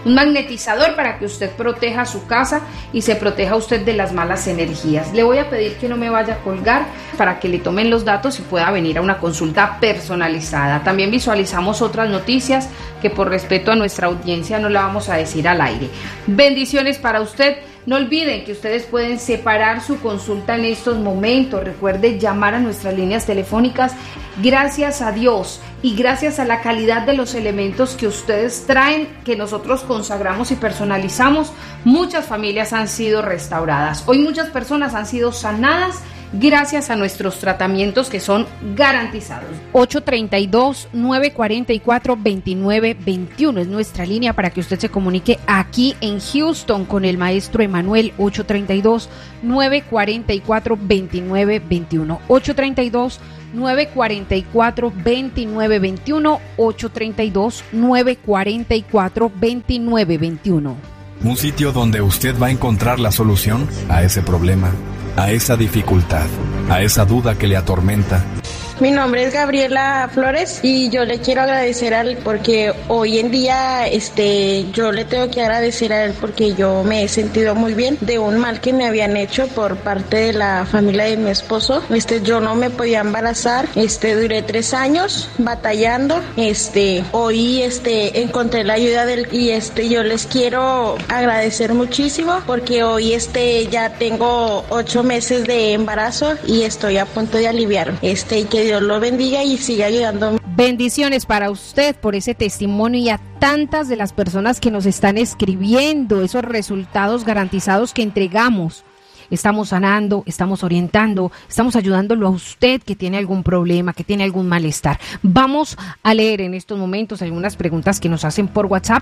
un magnetizador para que usted proteja su casa y se proteja usted de las malas energías. Le voy a pedir que no me vaya a colgar para que le tomen los datos y pueda venir a una consulta personalizada. También visualizamos otras noticias que por respeto a nuestra audiencia no la vamos a decir al aire. Bendiciones para usted. No olviden que ustedes pueden separar su consulta en estos momentos. Recuerde llamar a nuestras líneas telefónicas. Gracias a Dios y gracias a la calidad de los elementos que ustedes traen, que nosotros consagramos y personalizamos, muchas familias han sido restauradas. Hoy muchas personas han sido sanadas gracias a nuestros tratamientos que son garantizados. ocho treinta y dos, nueve cuarenta y cuatro, veintinueve veintiuno es nuestra línea para que usted se comunique aquí en Houston con el maestro Emanuel. Ocho treinta y dos, nueve cuarenta y cuatro, veintinueve veintiuno. ocho treinta y dos, nueve cuarenta y cuatro, veintinueve veintiuno. ocho treinta y dos, nueve cuarenta y cuatro, veintinueve veintiuno. Un sitio donde usted va a encontrar la solución a ese problema, a esa dificultad, a esa duda que le atormenta. Mi nombre es Gabriela Flores y yo le quiero agradecer a él porque hoy en día este yo le tengo que agradecer a él porque yo me he sentido muy bien de un mal que me habían hecho por parte de la familia de mi esposo. Este yo no me podía embarazar, este duré tres años batallando. Este hoy este encontré la ayuda del y este yo les quiero agradecer muchísimo porque hoy este ya tengo ocho meses de embarazo y estoy a punto de aliviar. Este y que Dios lo bendiga y siga ayudando. Bendiciones para usted por ese testimonio y a tantas de las personas que nos están escribiendo esos resultados garantizados que entregamos. Estamos sanando, estamos orientando, estamos ayudándolo a usted que tiene algún problema, que tiene algún malestar. Vamos a leer en estos momentos algunas preguntas que nos hacen por WhatsApp.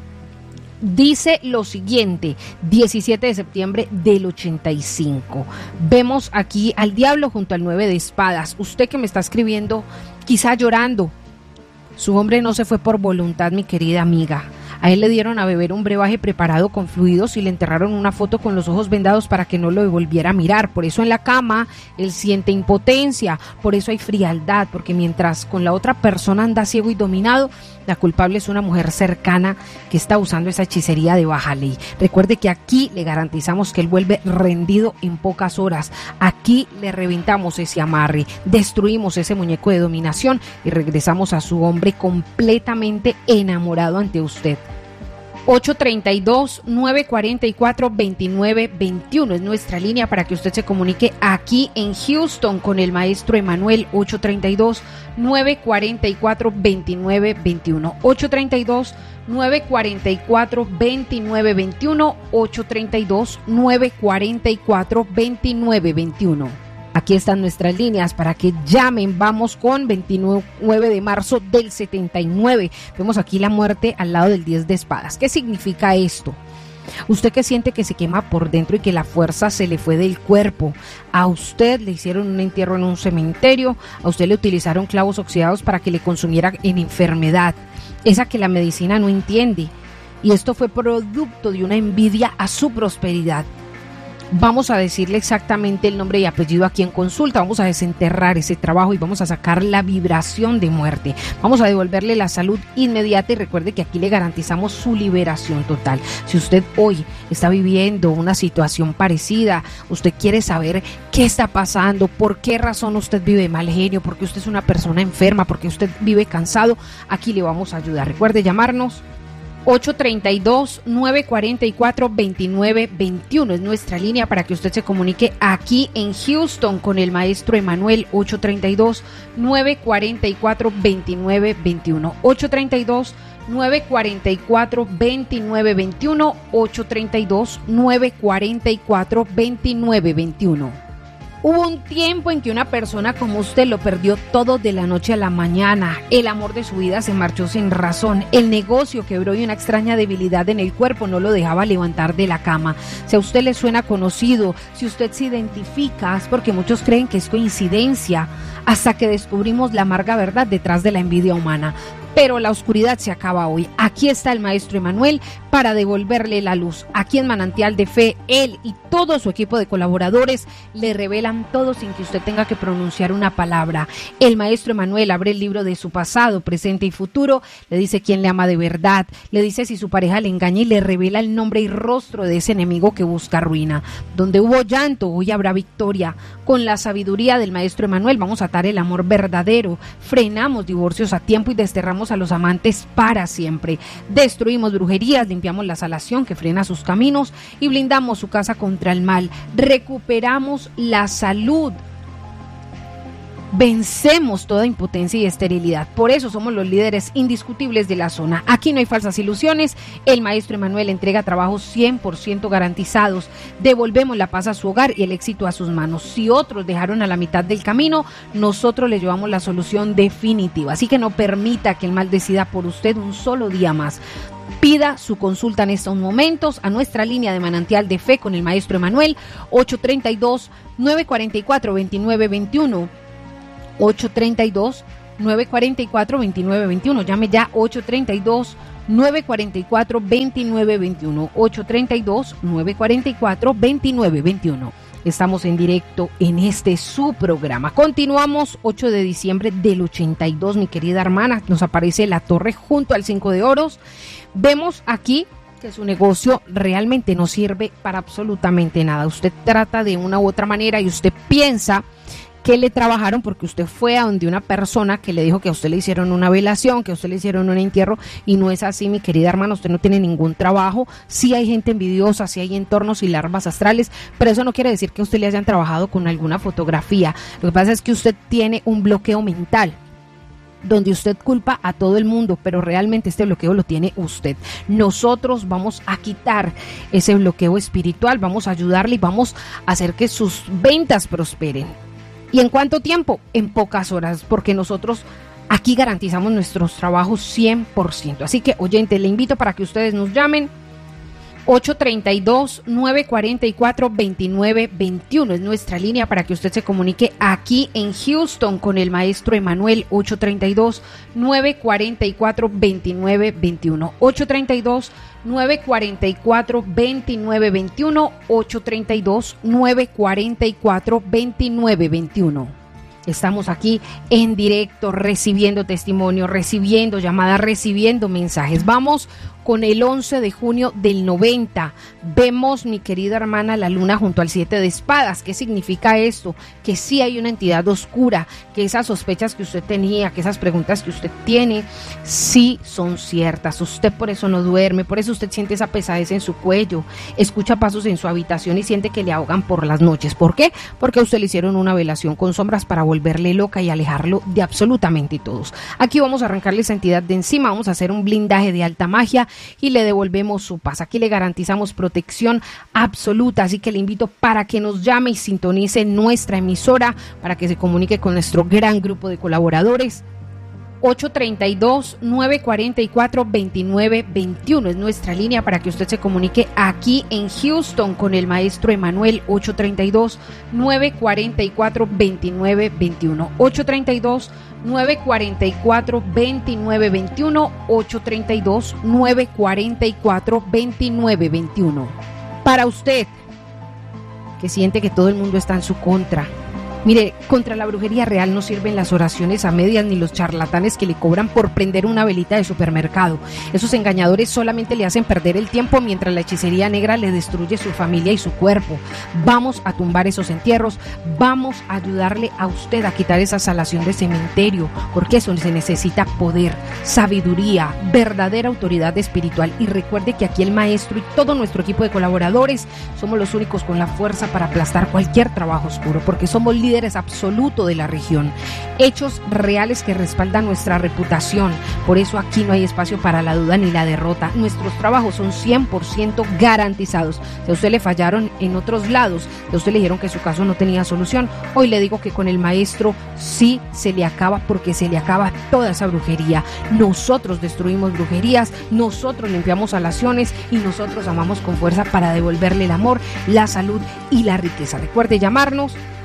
Dice lo siguiente, diecisiete de septiembre del ochenta y cinco. Vemos aquí al diablo junto al nueve de espadas. Usted que me está escribiendo, quizá llorando. Su hombre no se fue por voluntad, mi querida amiga. A él le dieron a beber un brebaje preparado con fluidos y le enterraron una foto con los ojos vendados para que no lo volviera a mirar. Por eso en la cama él siente impotencia, por eso hay frialdad, porque mientras con la otra persona anda ciego y dominado, la culpable es una mujer cercana que está usando esa hechicería de baja ley. Recuerde que aquí le garantizamos que él vuelve rendido en pocas horas. Aquí le reventamos ese amarre, destruimos ese muñeco de dominación y regresamos a su hombre completamente enamorado ante usted. ocho treinta y dos, nueve cuarenta y cuatro, veintinueve veintiuno es nuestra línea para que usted se comunique aquí en Houston con el maestro Emanuel. Ocho treinta y dos, nueve cuarenta y cuatro, veintinueve veintiuno. ocho treinta y dos, nueve cuarenta y cuatro, veintinueve veintiuno. ocho treinta y dos, nueve cuarenta y cuatro, veintinueve veintiuno. Aquí están nuestras líneas para que llamen. Vamos con veintinueve de marzo del setenta y nueve. Vemos aquí la muerte al lado del diez de espadas. ¿Qué significa esto? Usted que siente que se quema por dentro y que la fuerza se le fue del cuerpo. A usted le hicieron un entierro en un cementerio. A usted le utilizaron clavos oxidados para que le consumiera en enfermedad. Esa que la medicina no entiende. Y esto fue producto de una envidia a su prosperidad. Vamos a decirle exactamente el nombre y apellido aquí en consulta, vamos a desenterrar ese trabajo y vamos a sacar la vibración de muerte. Vamos a devolverle la salud inmediata y recuerde que aquí le garantizamos su liberación total. Si usted hoy está viviendo una situación parecida, usted quiere saber qué está pasando, por qué razón usted vive mal genio, porque usted es una persona enferma, porque usted vive cansado, aquí le vamos a ayudar. Recuerde llamarnos. ocho treinta y dos, nueve cuarenta y cuatro, veintinueve veintiuno es nuestra línea para que usted se comunique aquí en Houston con el maestro Emanuel. Ocho treinta y dos, nueve cuarenta y cuatro, veintinueve veintiuno. ocho treinta y dos, nueve cuarenta y cuatro, veintinueve veintiuno. ocho treinta y dos, nueve cuarenta y cuatro, veintinueve veintiuno. Hubo un tiempo en que una persona como usted lo perdió todo de la noche a la mañana. El amor de su vida se marchó sin razón. El negocio quebró y una extraña debilidad en el cuerpo no lo dejaba levantar de la cama. Si a usted le suena conocido, si usted se identifica, es porque muchos creen que es coincidencia, hasta que descubrimos la amarga verdad detrás de la envidia humana. pero la oscuridad se acaba hoy. Aquí está el maestro Emanuel para devolverle la luz. Aquí en Manantial de Fe, él y todo su equipo de colaboradores le revelan todo sin que usted tenga que pronunciar una palabra. El maestro Emanuel abre el libro de su pasado, presente y futuro, le dice quién le ama de verdad, le dice si su pareja le engaña y le revela el nombre y rostro de ese enemigo que busca ruina. Donde hubo llanto, hoy habrá victoria. Con la sabiduría del maestro Emanuel vamos a atar el amor verdadero, frenamos divorcios a tiempo y desterramos a los amantes para siempre. Destruimos brujerías, limpiamos la salación que frena sus caminos y blindamos su casa contra el mal. Recuperamos la salud. Vencemos toda impotencia y esterilidad. Por eso somos los líderes indiscutibles de la zona. Aquí no hay falsas ilusiones. El maestro Emanuel entrega trabajos cien por ciento garantizados. Devolvemos la paz a su hogar y el éxito a sus manos. Si otros dejaron a la mitad del camino, nosotros les llevamos la solución definitiva. Así que no permita que el mal decida por usted un solo día más. Pida su consulta en estos momentos a nuestra línea de Manantial de Fe con el maestro Emanuel, ocho tres dos, nueve cuatro cuatro, dos nueve dos uno. ocho tres dos, nueve cuatro cuatro, dos nueve dos uno. Llame ya ocho tres dos, nueve cuatro cuatro, dos nueve dos uno. ocho tres dos, nueve cuatro cuatro, dos nueve dos uno. Estamos en directo en este su programa. Continuamos ocho de diciembre del ochenta y dos, mi querida hermana. Nos aparece la torre junto al cinco de oros. Vemos aquí que su negocio realmente no sirve para absolutamente nada. Usted trata de una u otra manera y usted piensa que le trabajaron porque usted fue a donde una persona que le dijo que a usted le hicieron una velación, que a usted le hicieron un entierro, y no es así, mi querida hermana. Usted no tiene ningún trabajo. Sí hay gente envidiosa, sí hay entornos y larvas astrales, pero eso no quiere decir que a usted le hayan trabajado con alguna fotografía. Lo que pasa es que usted tiene un bloqueo mental donde usted culpa a todo el mundo, pero realmente este bloqueo lo tiene usted. Nosotros vamos a quitar ese bloqueo espiritual, vamos a ayudarle y vamos a hacer que sus ventas prosperen. ¿Y en cuánto tiempo? En pocas horas, porque nosotros aquí garantizamos nuestros trabajos cien por ciento. Así que, oyente, le invito para que ustedes nos llamen. ocho tres dos, nueve cuatro cuatro, dos nueve dos uno es nuestra línea para que usted se comunique aquí en Houston con el maestro Emanuel. Ocho tres dos, nueve cuatro cuatro, dos nueve dos uno. ocho tres dos, nueve cuatro cuatro, dos nueve dos uno. ocho tres dos, nueve cuatro cuatro, dos nueve dos uno. Estamos aquí en directo recibiendo testimonio, recibiendo llamadas, recibiendo mensajes. Vamos con el once de junio del noventa. Vemos, mi querida hermana, la luna junto al siete de espadas. ¿Qué significa esto? Que sí hay una entidad oscura, que esas sospechas que usted tenía, que esas preguntas que usted tiene, sí son ciertas. Usted por eso no duerme, por eso usted siente esa pesadez en su cuello, escucha pasos en su habitación y siente que le ahogan por las noches. ¿Por qué? Porque a usted le hicieron una velación con sombras para volverle loca y alejarlo de absolutamente todos. Aquí vamos a arrancarle esa entidad de encima, vamos a hacer un blindaje de alta magia y le devolvemos su paz. Aquí le garantizamos protección absoluta, así que le invito para que nos llame y sintonice nuestra emisora, para que se comunique con nuestro gran grupo de colaboradores. ocho tres dos, nueve cuatro cuatro, dos nueve dos uno es nuestra línea para que usted se comunique aquí en Houston con el maestro Emanuel. Ocho tres dos, nueve cuatro cuatro, dos nueve dos uno. ocho tres dos, nueve cuatro cuatro, dos nueve dos uno. ocho tres dos, nueve cuatro cuatro, dos nueve dos uno. Para usted que siente que todo el mundo está en su contra, mire, contra la brujería real no sirven las oraciones a medias ni los charlatanes que le cobran por prender una velita de supermercado. Esos engañadores solamente le hacen perder el tiempo mientras la hechicería negra le destruye su familia y su cuerpo. Vamos a tumbar esos entierros, vamos a ayudarle a usted a quitar esa salación de cementerio, porque eso se necesita poder, sabiduría, verdadera autoridad espiritual. Y recuerde que aquí el maestro y todo nuestro equipo de colaboradores somos los únicos con la fuerza para aplastar cualquier trabajo oscuro, porque somos líderes líderes absoluto de la región, hechos reales que respaldan nuestra reputación. Por eso aquí no hay espacio para la duda ni la derrota. Nuestros trabajos son cien por ciento garantizados. Si a usted le fallaron en otros lados, si a usted le dijeron que su caso no tenía solución, hoy le digo que con el maestro sí se le acaba, porque se le acaba toda esa brujería. Nosotros destruimos brujerías, nosotros limpiamos salaciones y nosotros amamos con fuerza para devolverle el amor, la salud y la riqueza. Recuerde llamarnos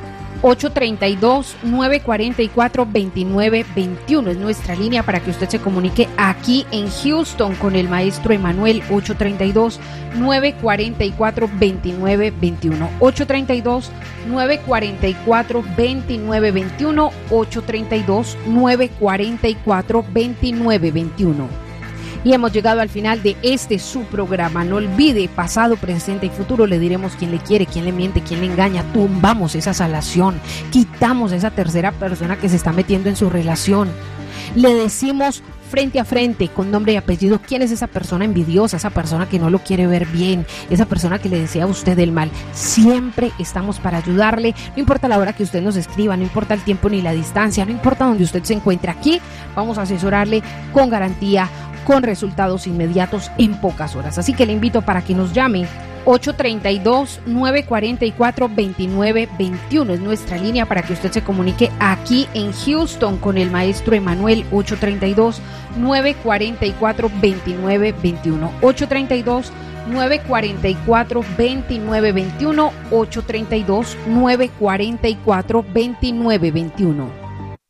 ocho tres dos, nueve cuatro cuatro, dos nueve dos uno es nuestra línea para que usted se comunique aquí en Houston con el maestro Emanuel. Ocho tres dos, nueve cuatro cuatro, dos nueve dos uno. ocho tres dos, nueve cuatro cuatro, dos nueve dos uno. ocho tres dos, nueve cuatro cuatro, dos nueve dos uno. Y hemos llegado al final de este su programa. No olvide, pasado, presente y futuro, le diremos quién le quiere, quién le miente, quién le engaña. Tumbamos esa salación, quitamos esa tercera persona que se está metiendo en su relación. Le decimos frente a frente, con nombre y apellido, quién es esa persona envidiosa, esa persona que no lo quiere ver bien, esa persona que le desea a usted el mal. Siempre estamos para ayudarle, no importa la hora que usted nos escriba, no importa el tiempo ni la distancia, no importa donde usted se encuentre. Aquí vamos a asesorarle con garantía, con resultados inmediatos en pocas horas. Así que le invito para que nos llame. Ocho tres dos, nueve cuatro cuatro, dos nueve dos uno es nuestra línea para que usted se comunique aquí en Houston con el maestro Emanuel. Ocho tres dos, nueve cuatro cuatro, dos nueve dos uno. Ocho tres dos, nueve cuatro cuatro, dos nueve dos uno. Ocho tres dos, nueve cuatro cuatro, dos nueve dos uno.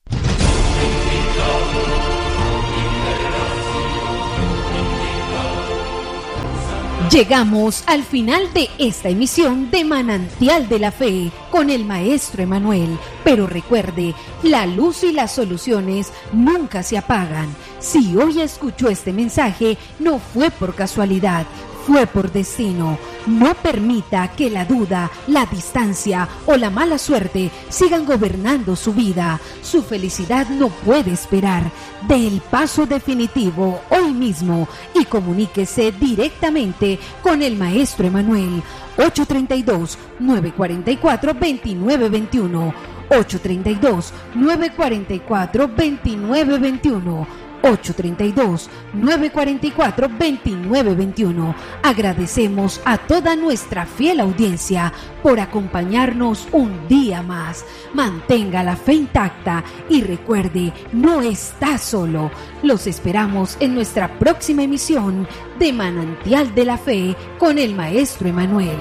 Llegamos al final de esta emisión de Manantial de la Fe con el maestro Emanuel. Pero recuerde, la luz y las soluciones nunca se apagan. Si hoy escuchó este mensaje, no fue por casualidad, fue por destino. No permita que la duda, la distancia o la mala suerte sigan gobernando su vida. Su felicidad no puede esperar. Dé el paso definitivo hoy mismo y comuníquese directamente con el maestro Emanuel. Ocho tres dos, nueve cuatro cuatro, dos nueve dos uno. Ocho tres dos, nueve cuatro cuatro, dos nueve dos uno. ocho tres dos, nueve cuatro cuatro, dos nueve dos uno. Agradecemos a toda nuestra fiel audiencia por acompañarnos un día más. Mantenga la fe intacta y recuerde, no está solo. Los esperamos en nuestra próxima emisión de Manantial de la Fe con el maestro Emanuel.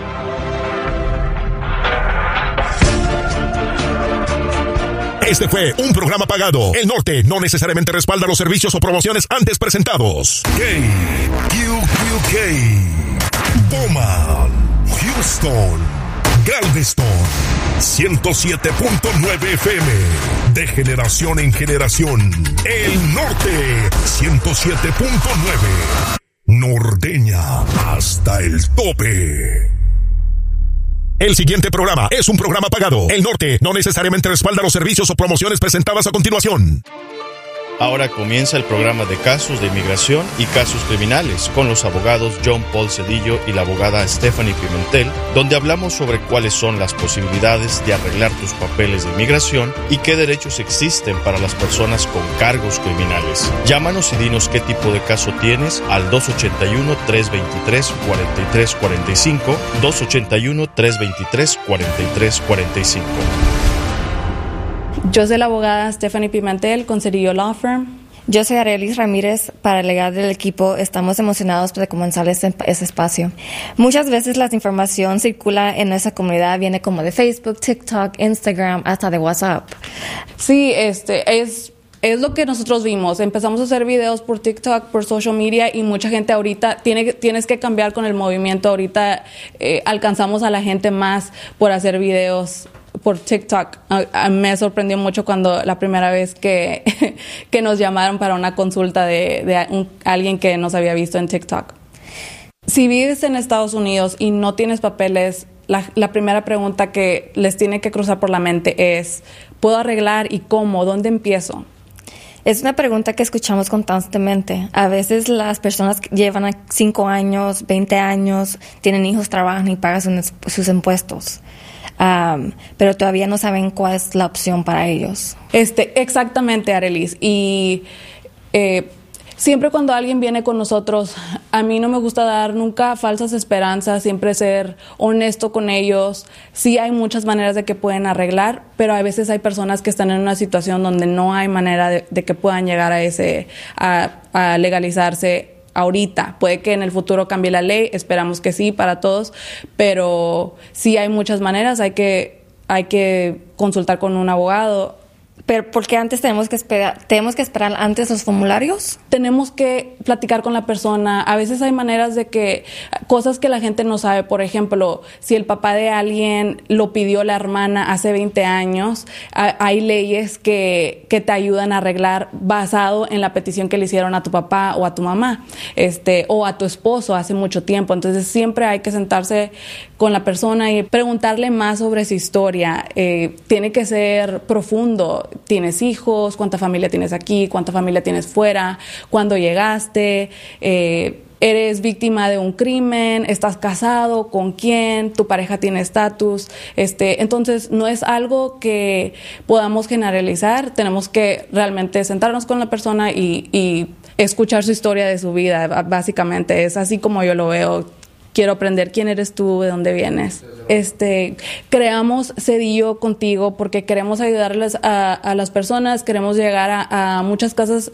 Este fue un programa pagado. El Norte no necesariamente respalda los servicios o promociones antes presentados. K Q Q K, Bowman, Houston, Galveston, ciento siete punto nueve F M. De generación en generación. El Norte, ciento siete punto nueve. Norteña hasta el tope. El siguiente programa es un programa pagado. El Norte no necesariamente respalda los servicios o promociones presentadas a continuación. Ahora comienza el programa de casos de inmigración y casos criminales con los abogados John Paul Cedillo y la abogada Stephanie Pimentel, donde hablamos sobre cuáles son las posibilidades de arreglar tus papeles de inmigración y qué derechos existen para las personas con cargos criminales. Llámanos y dinos qué tipo de caso tienes al dos ocho uno, tres dos tres, cuatro tres cuatro cinco, dos ocho uno, tres dos tres, cuatro tres cuatro cinco. Yo soy la abogada Stephanie Pimentel con Cedillo Law Firm. Yo soy Arelis Ramírez, paralegal del equipo. Estamos emocionados de comenzar este, este espacio. Muchas veces la información circula en nuestra comunidad, viene como de Facebook, TikTok, Instagram, hasta de WhatsApp. Sí, este es... Es lo que nosotros vimos. Empezamos a hacer videos por TikTok, por social media, y mucha gente ahorita tiene, tienes que cambiar con el movimiento. Ahorita eh, alcanzamos a la gente más por hacer videos por TikTok. A, a, me sorprendió mucho cuando la primera vez que, que nos llamaron para una consulta de, de un, alguien que nos había visto en TikTok. Si vives en Estados Unidos y no tienes papeles, la, la primera pregunta que les tiene que cruzar por la mente es, ¿puedo arreglar y cómo? ¿Dónde empiezo? Es una pregunta que escuchamos constantemente. A veces las personas llevan cinco años, veinte años, tienen hijos, trabajan y pagan sus, sus impuestos. Um, pero todavía no saben cuál es la opción para ellos. Este, exactamente, Arelis. Y eh, siempre cuando alguien viene con nosotros, a mí no me gusta dar nunca falsas esperanzas, siempre ser honesto con ellos. Sí hay muchas maneras de que pueden arreglar, pero a veces hay personas que están en una situación donde no hay manera de, de que puedan llegar a ese, a, a legalizarse ahorita. Puede que en el futuro cambie la ley, esperamos que sí para todos, pero sí hay muchas maneras. Hay que hay que consultar con un abogado. Pero ¿por qué antes tenemos que esperar, tenemos que esperar antes los formularios? Tenemos que platicar con la persona. A veces hay maneras de que, cosas que la gente no sabe, por ejemplo, si el papá de alguien lo pidió la hermana hace veinte años, hay leyes que, que te ayudan a arreglar basado en la petición que le hicieron a tu papá o a tu mamá, este, o a tu esposo hace mucho tiempo. Entonces siempre hay que sentarse con la persona y preguntarle más sobre su historia. Eh, tiene que ser profundo. ¿Tienes hijos? ¿Cuánta familia tienes aquí? ¿Cuánta familia tienes fuera? ¿Cuándo llegaste? Eh, ¿Eres víctima de un crimen? ¿Estás casado? ¿Con quién? ¿Tu pareja tiene estatus? Este, entonces, no es algo que podamos generalizar. Tenemos que realmente sentarnos con la persona y, y escuchar su historia de su vida. Básicamente, es así como yo lo veo. Quiero aprender quién eres tú, de dónde vienes. Este, creamos Cedillo Contigo porque queremos ayudarles a, a las personas, queremos llegar a, a muchas casas,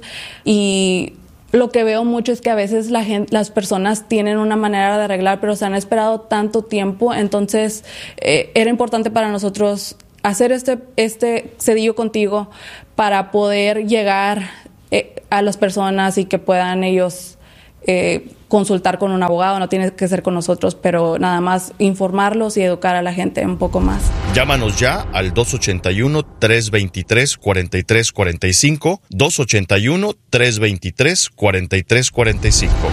y lo que veo mucho es que a veces la gente, las personas tienen una manera de arreglar, pero se han esperado tanto tiempo. Entonces eh, era importante para nosotros hacer este, este Cedillo Contigo para poder llegar eh, a las personas y que puedan ellos Eh, consultar con un abogado. No tiene que ser con nosotros, pero nada más informarlos y educar a la gente un poco más. Llámanos ya al dos ochenta y uno, tres veintitrés, cuarenta y tres cuarenta y cinco, dos ochenta y uno, tres veintitrés, cuarenta y tres cuarenta y cinco.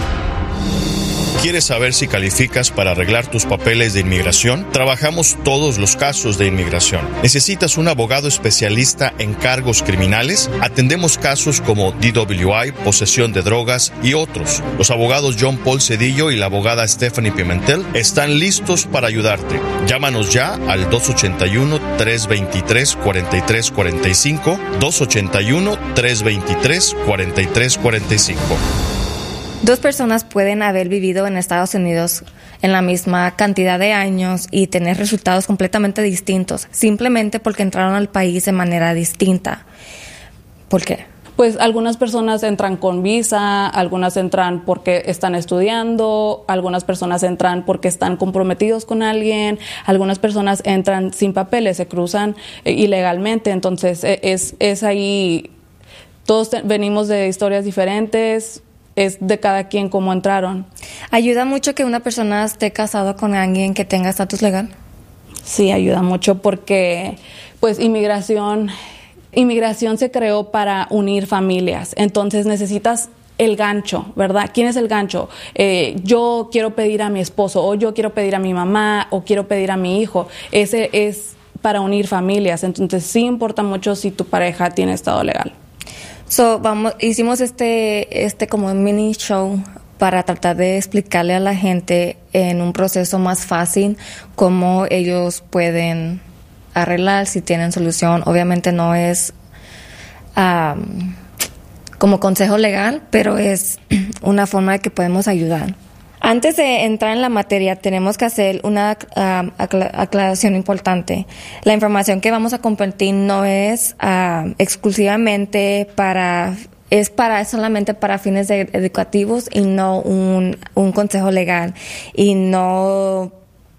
¿Quieres saber si calificas para arreglar tus papeles de inmigración? Trabajamos todos los casos de inmigración. ¿Necesitas un abogado especialista en cargos criminales? Atendemos casos como D W I, posesión de drogas y otros. Los abogados John Paul Cedillo y la abogada Stephanie Pimentel están listos para ayudarte. Llámanos ya al dos ochenta y uno, tres veintitrés, cuarenta y tres cuarenta y cinco, dos ochenta y uno, tres veintitrés, cuarenta y tres cuarenta y cinco. Dos personas pueden haber vivido en Estados Unidos en la misma cantidad de años y tener resultados completamente distintos, simplemente porque entraron al país de manera distinta. ¿Por qué? Pues algunas personas entran con visa, algunas entran porque están estudiando, algunas personas entran porque están comprometidos con alguien, algunas personas entran sin papeles, se cruzan eh, ilegalmente. Entonces es, es ahí, todos te, venimos de historias diferentes. Es de cada quien cómo entraron. ¿Ayuda mucho que una persona esté casado con alguien que tenga estatus legal? Sí, ayuda mucho porque, pues, inmigración, inmigración se creó para unir familias. Entonces necesitas el gancho, ¿verdad? ¿Quién es el gancho? Eh, yo quiero pedir a mi esposo, o yo quiero pedir a mi mamá, o quiero pedir a mi hijo. Ese es para unir familias. Entonces sí importa mucho si tu pareja tiene estado legal. So, vamos, hicimos este, este como mini show para tratar de explicarle a la gente en un proceso más fácil cómo ellos pueden arreglar, si tienen solución. Obviamente no es um, como consejo legal, pero es una forma de que podemos ayudar. Antes de entrar en la materia, tenemos que hacer una uh, aclaración importante. La información que vamos a compartir no es uh, exclusivamente para, es para solamente para fines de, educativos y no un, un consejo legal. Y no,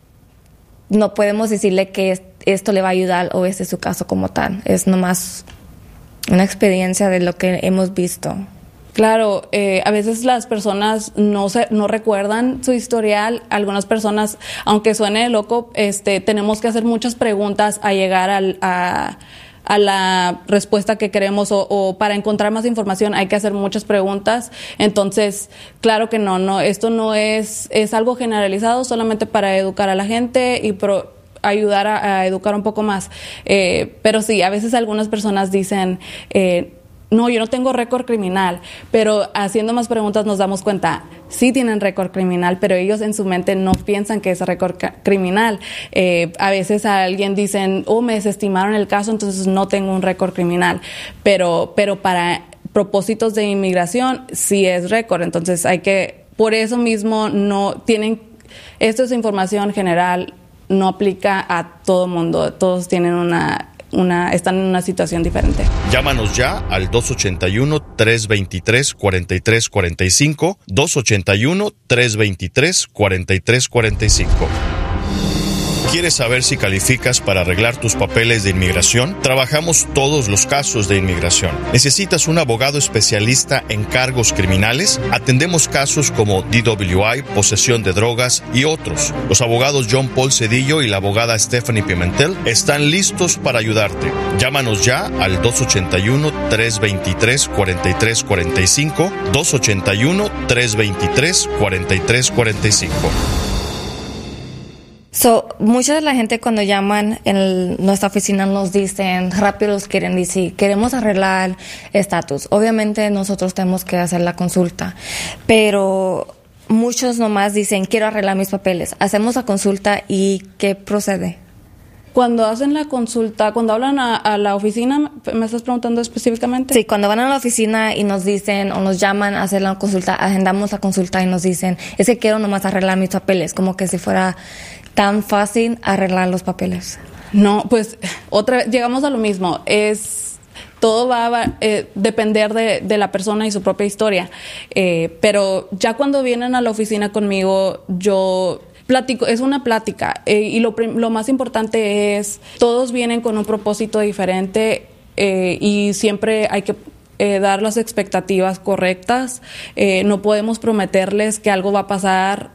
no podemos decirle que esto le va a ayudar o este es su caso como tal. Es nomás una experiencia de lo que hemos visto. Claro, eh, a veces las personas no se, no recuerdan su historial. Algunas personas, aunque suene loco, este, tenemos que hacer muchas preguntas a llegar al, a, a la respuesta que queremos, o, o para encontrar más información hay que hacer muchas preguntas. Entonces, claro que no, no, esto no es, es algo generalizado solamente para educar a la gente y pro, ayudar a, a educar un poco más. Eh, pero sí, a veces algunas personas dicen, eh, no, yo no tengo récord criminal, pero haciendo más preguntas nos damos cuenta, sí tienen récord criminal, pero ellos en su mente no piensan que es récord criminal. Eh, a veces a alguien dicen, oh, me desestimaron el caso, entonces no tengo un récord criminal, pero, pero para propósitos de inmigración sí es récord. Entonces hay que, por eso mismo no tienen, esto es información general, no aplica a todo mundo, todos tienen una... Una, están en una situación diferente. Llámanos ya al dos ochenta y uno, tres veintitrés, cuarenta y tres cuarenta y cinco, dos ochenta y uno, tres veintitrés, cuarenta y tres cuarenta y cinco. ¿Quieres saber si calificas para arreglar tus papeles de inmigración? Trabajamos todos los casos de inmigración. ¿Necesitas un abogado especialista en cargos criminales? Atendemos casos como D W I, posesión de drogas y otros. Los abogados John Paul Cedillo y la abogada Stephanie Pimentel están listos para ayudarte. Llámanos ya al dos ochenta y uno, tres veintitrés, cuarenta y tres cuarenta y cinco, dos ochenta y uno, tres veintitrés, cuarenta y tres cuarenta y cinco. So, mucha de la gente cuando llaman en nuestra oficina nos dicen, rápido los quieren decir, queremos arreglar estatus. Obviamente nosotros tenemos que hacer la consulta, pero muchos nomás dicen, quiero arreglar mis papeles. Hacemos la consulta y ¿qué procede? Cuando hacen la consulta, cuando hablan a, a la oficina, ¿me estás preguntando específicamente? Sí, cuando van a la oficina y nos dicen o nos llaman a hacer la consulta, agendamos la consulta y nos dicen, es que quiero nomás arreglar mis papeles, como que si fuera tan fácil arreglar los papeles. No, pues otra vez llegamos a lo mismo, es... Todo va a eh, depender de, de la persona y su propia historia, eh, pero ya cuando vienen a la oficina conmigo, yo... Platico, es una plática eh, y lo, lo más importante es, todos vienen con un propósito diferente eh, y siempre hay que eh, dar las expectativas correctas. Eh, no podemos prometerles que algo va a pasar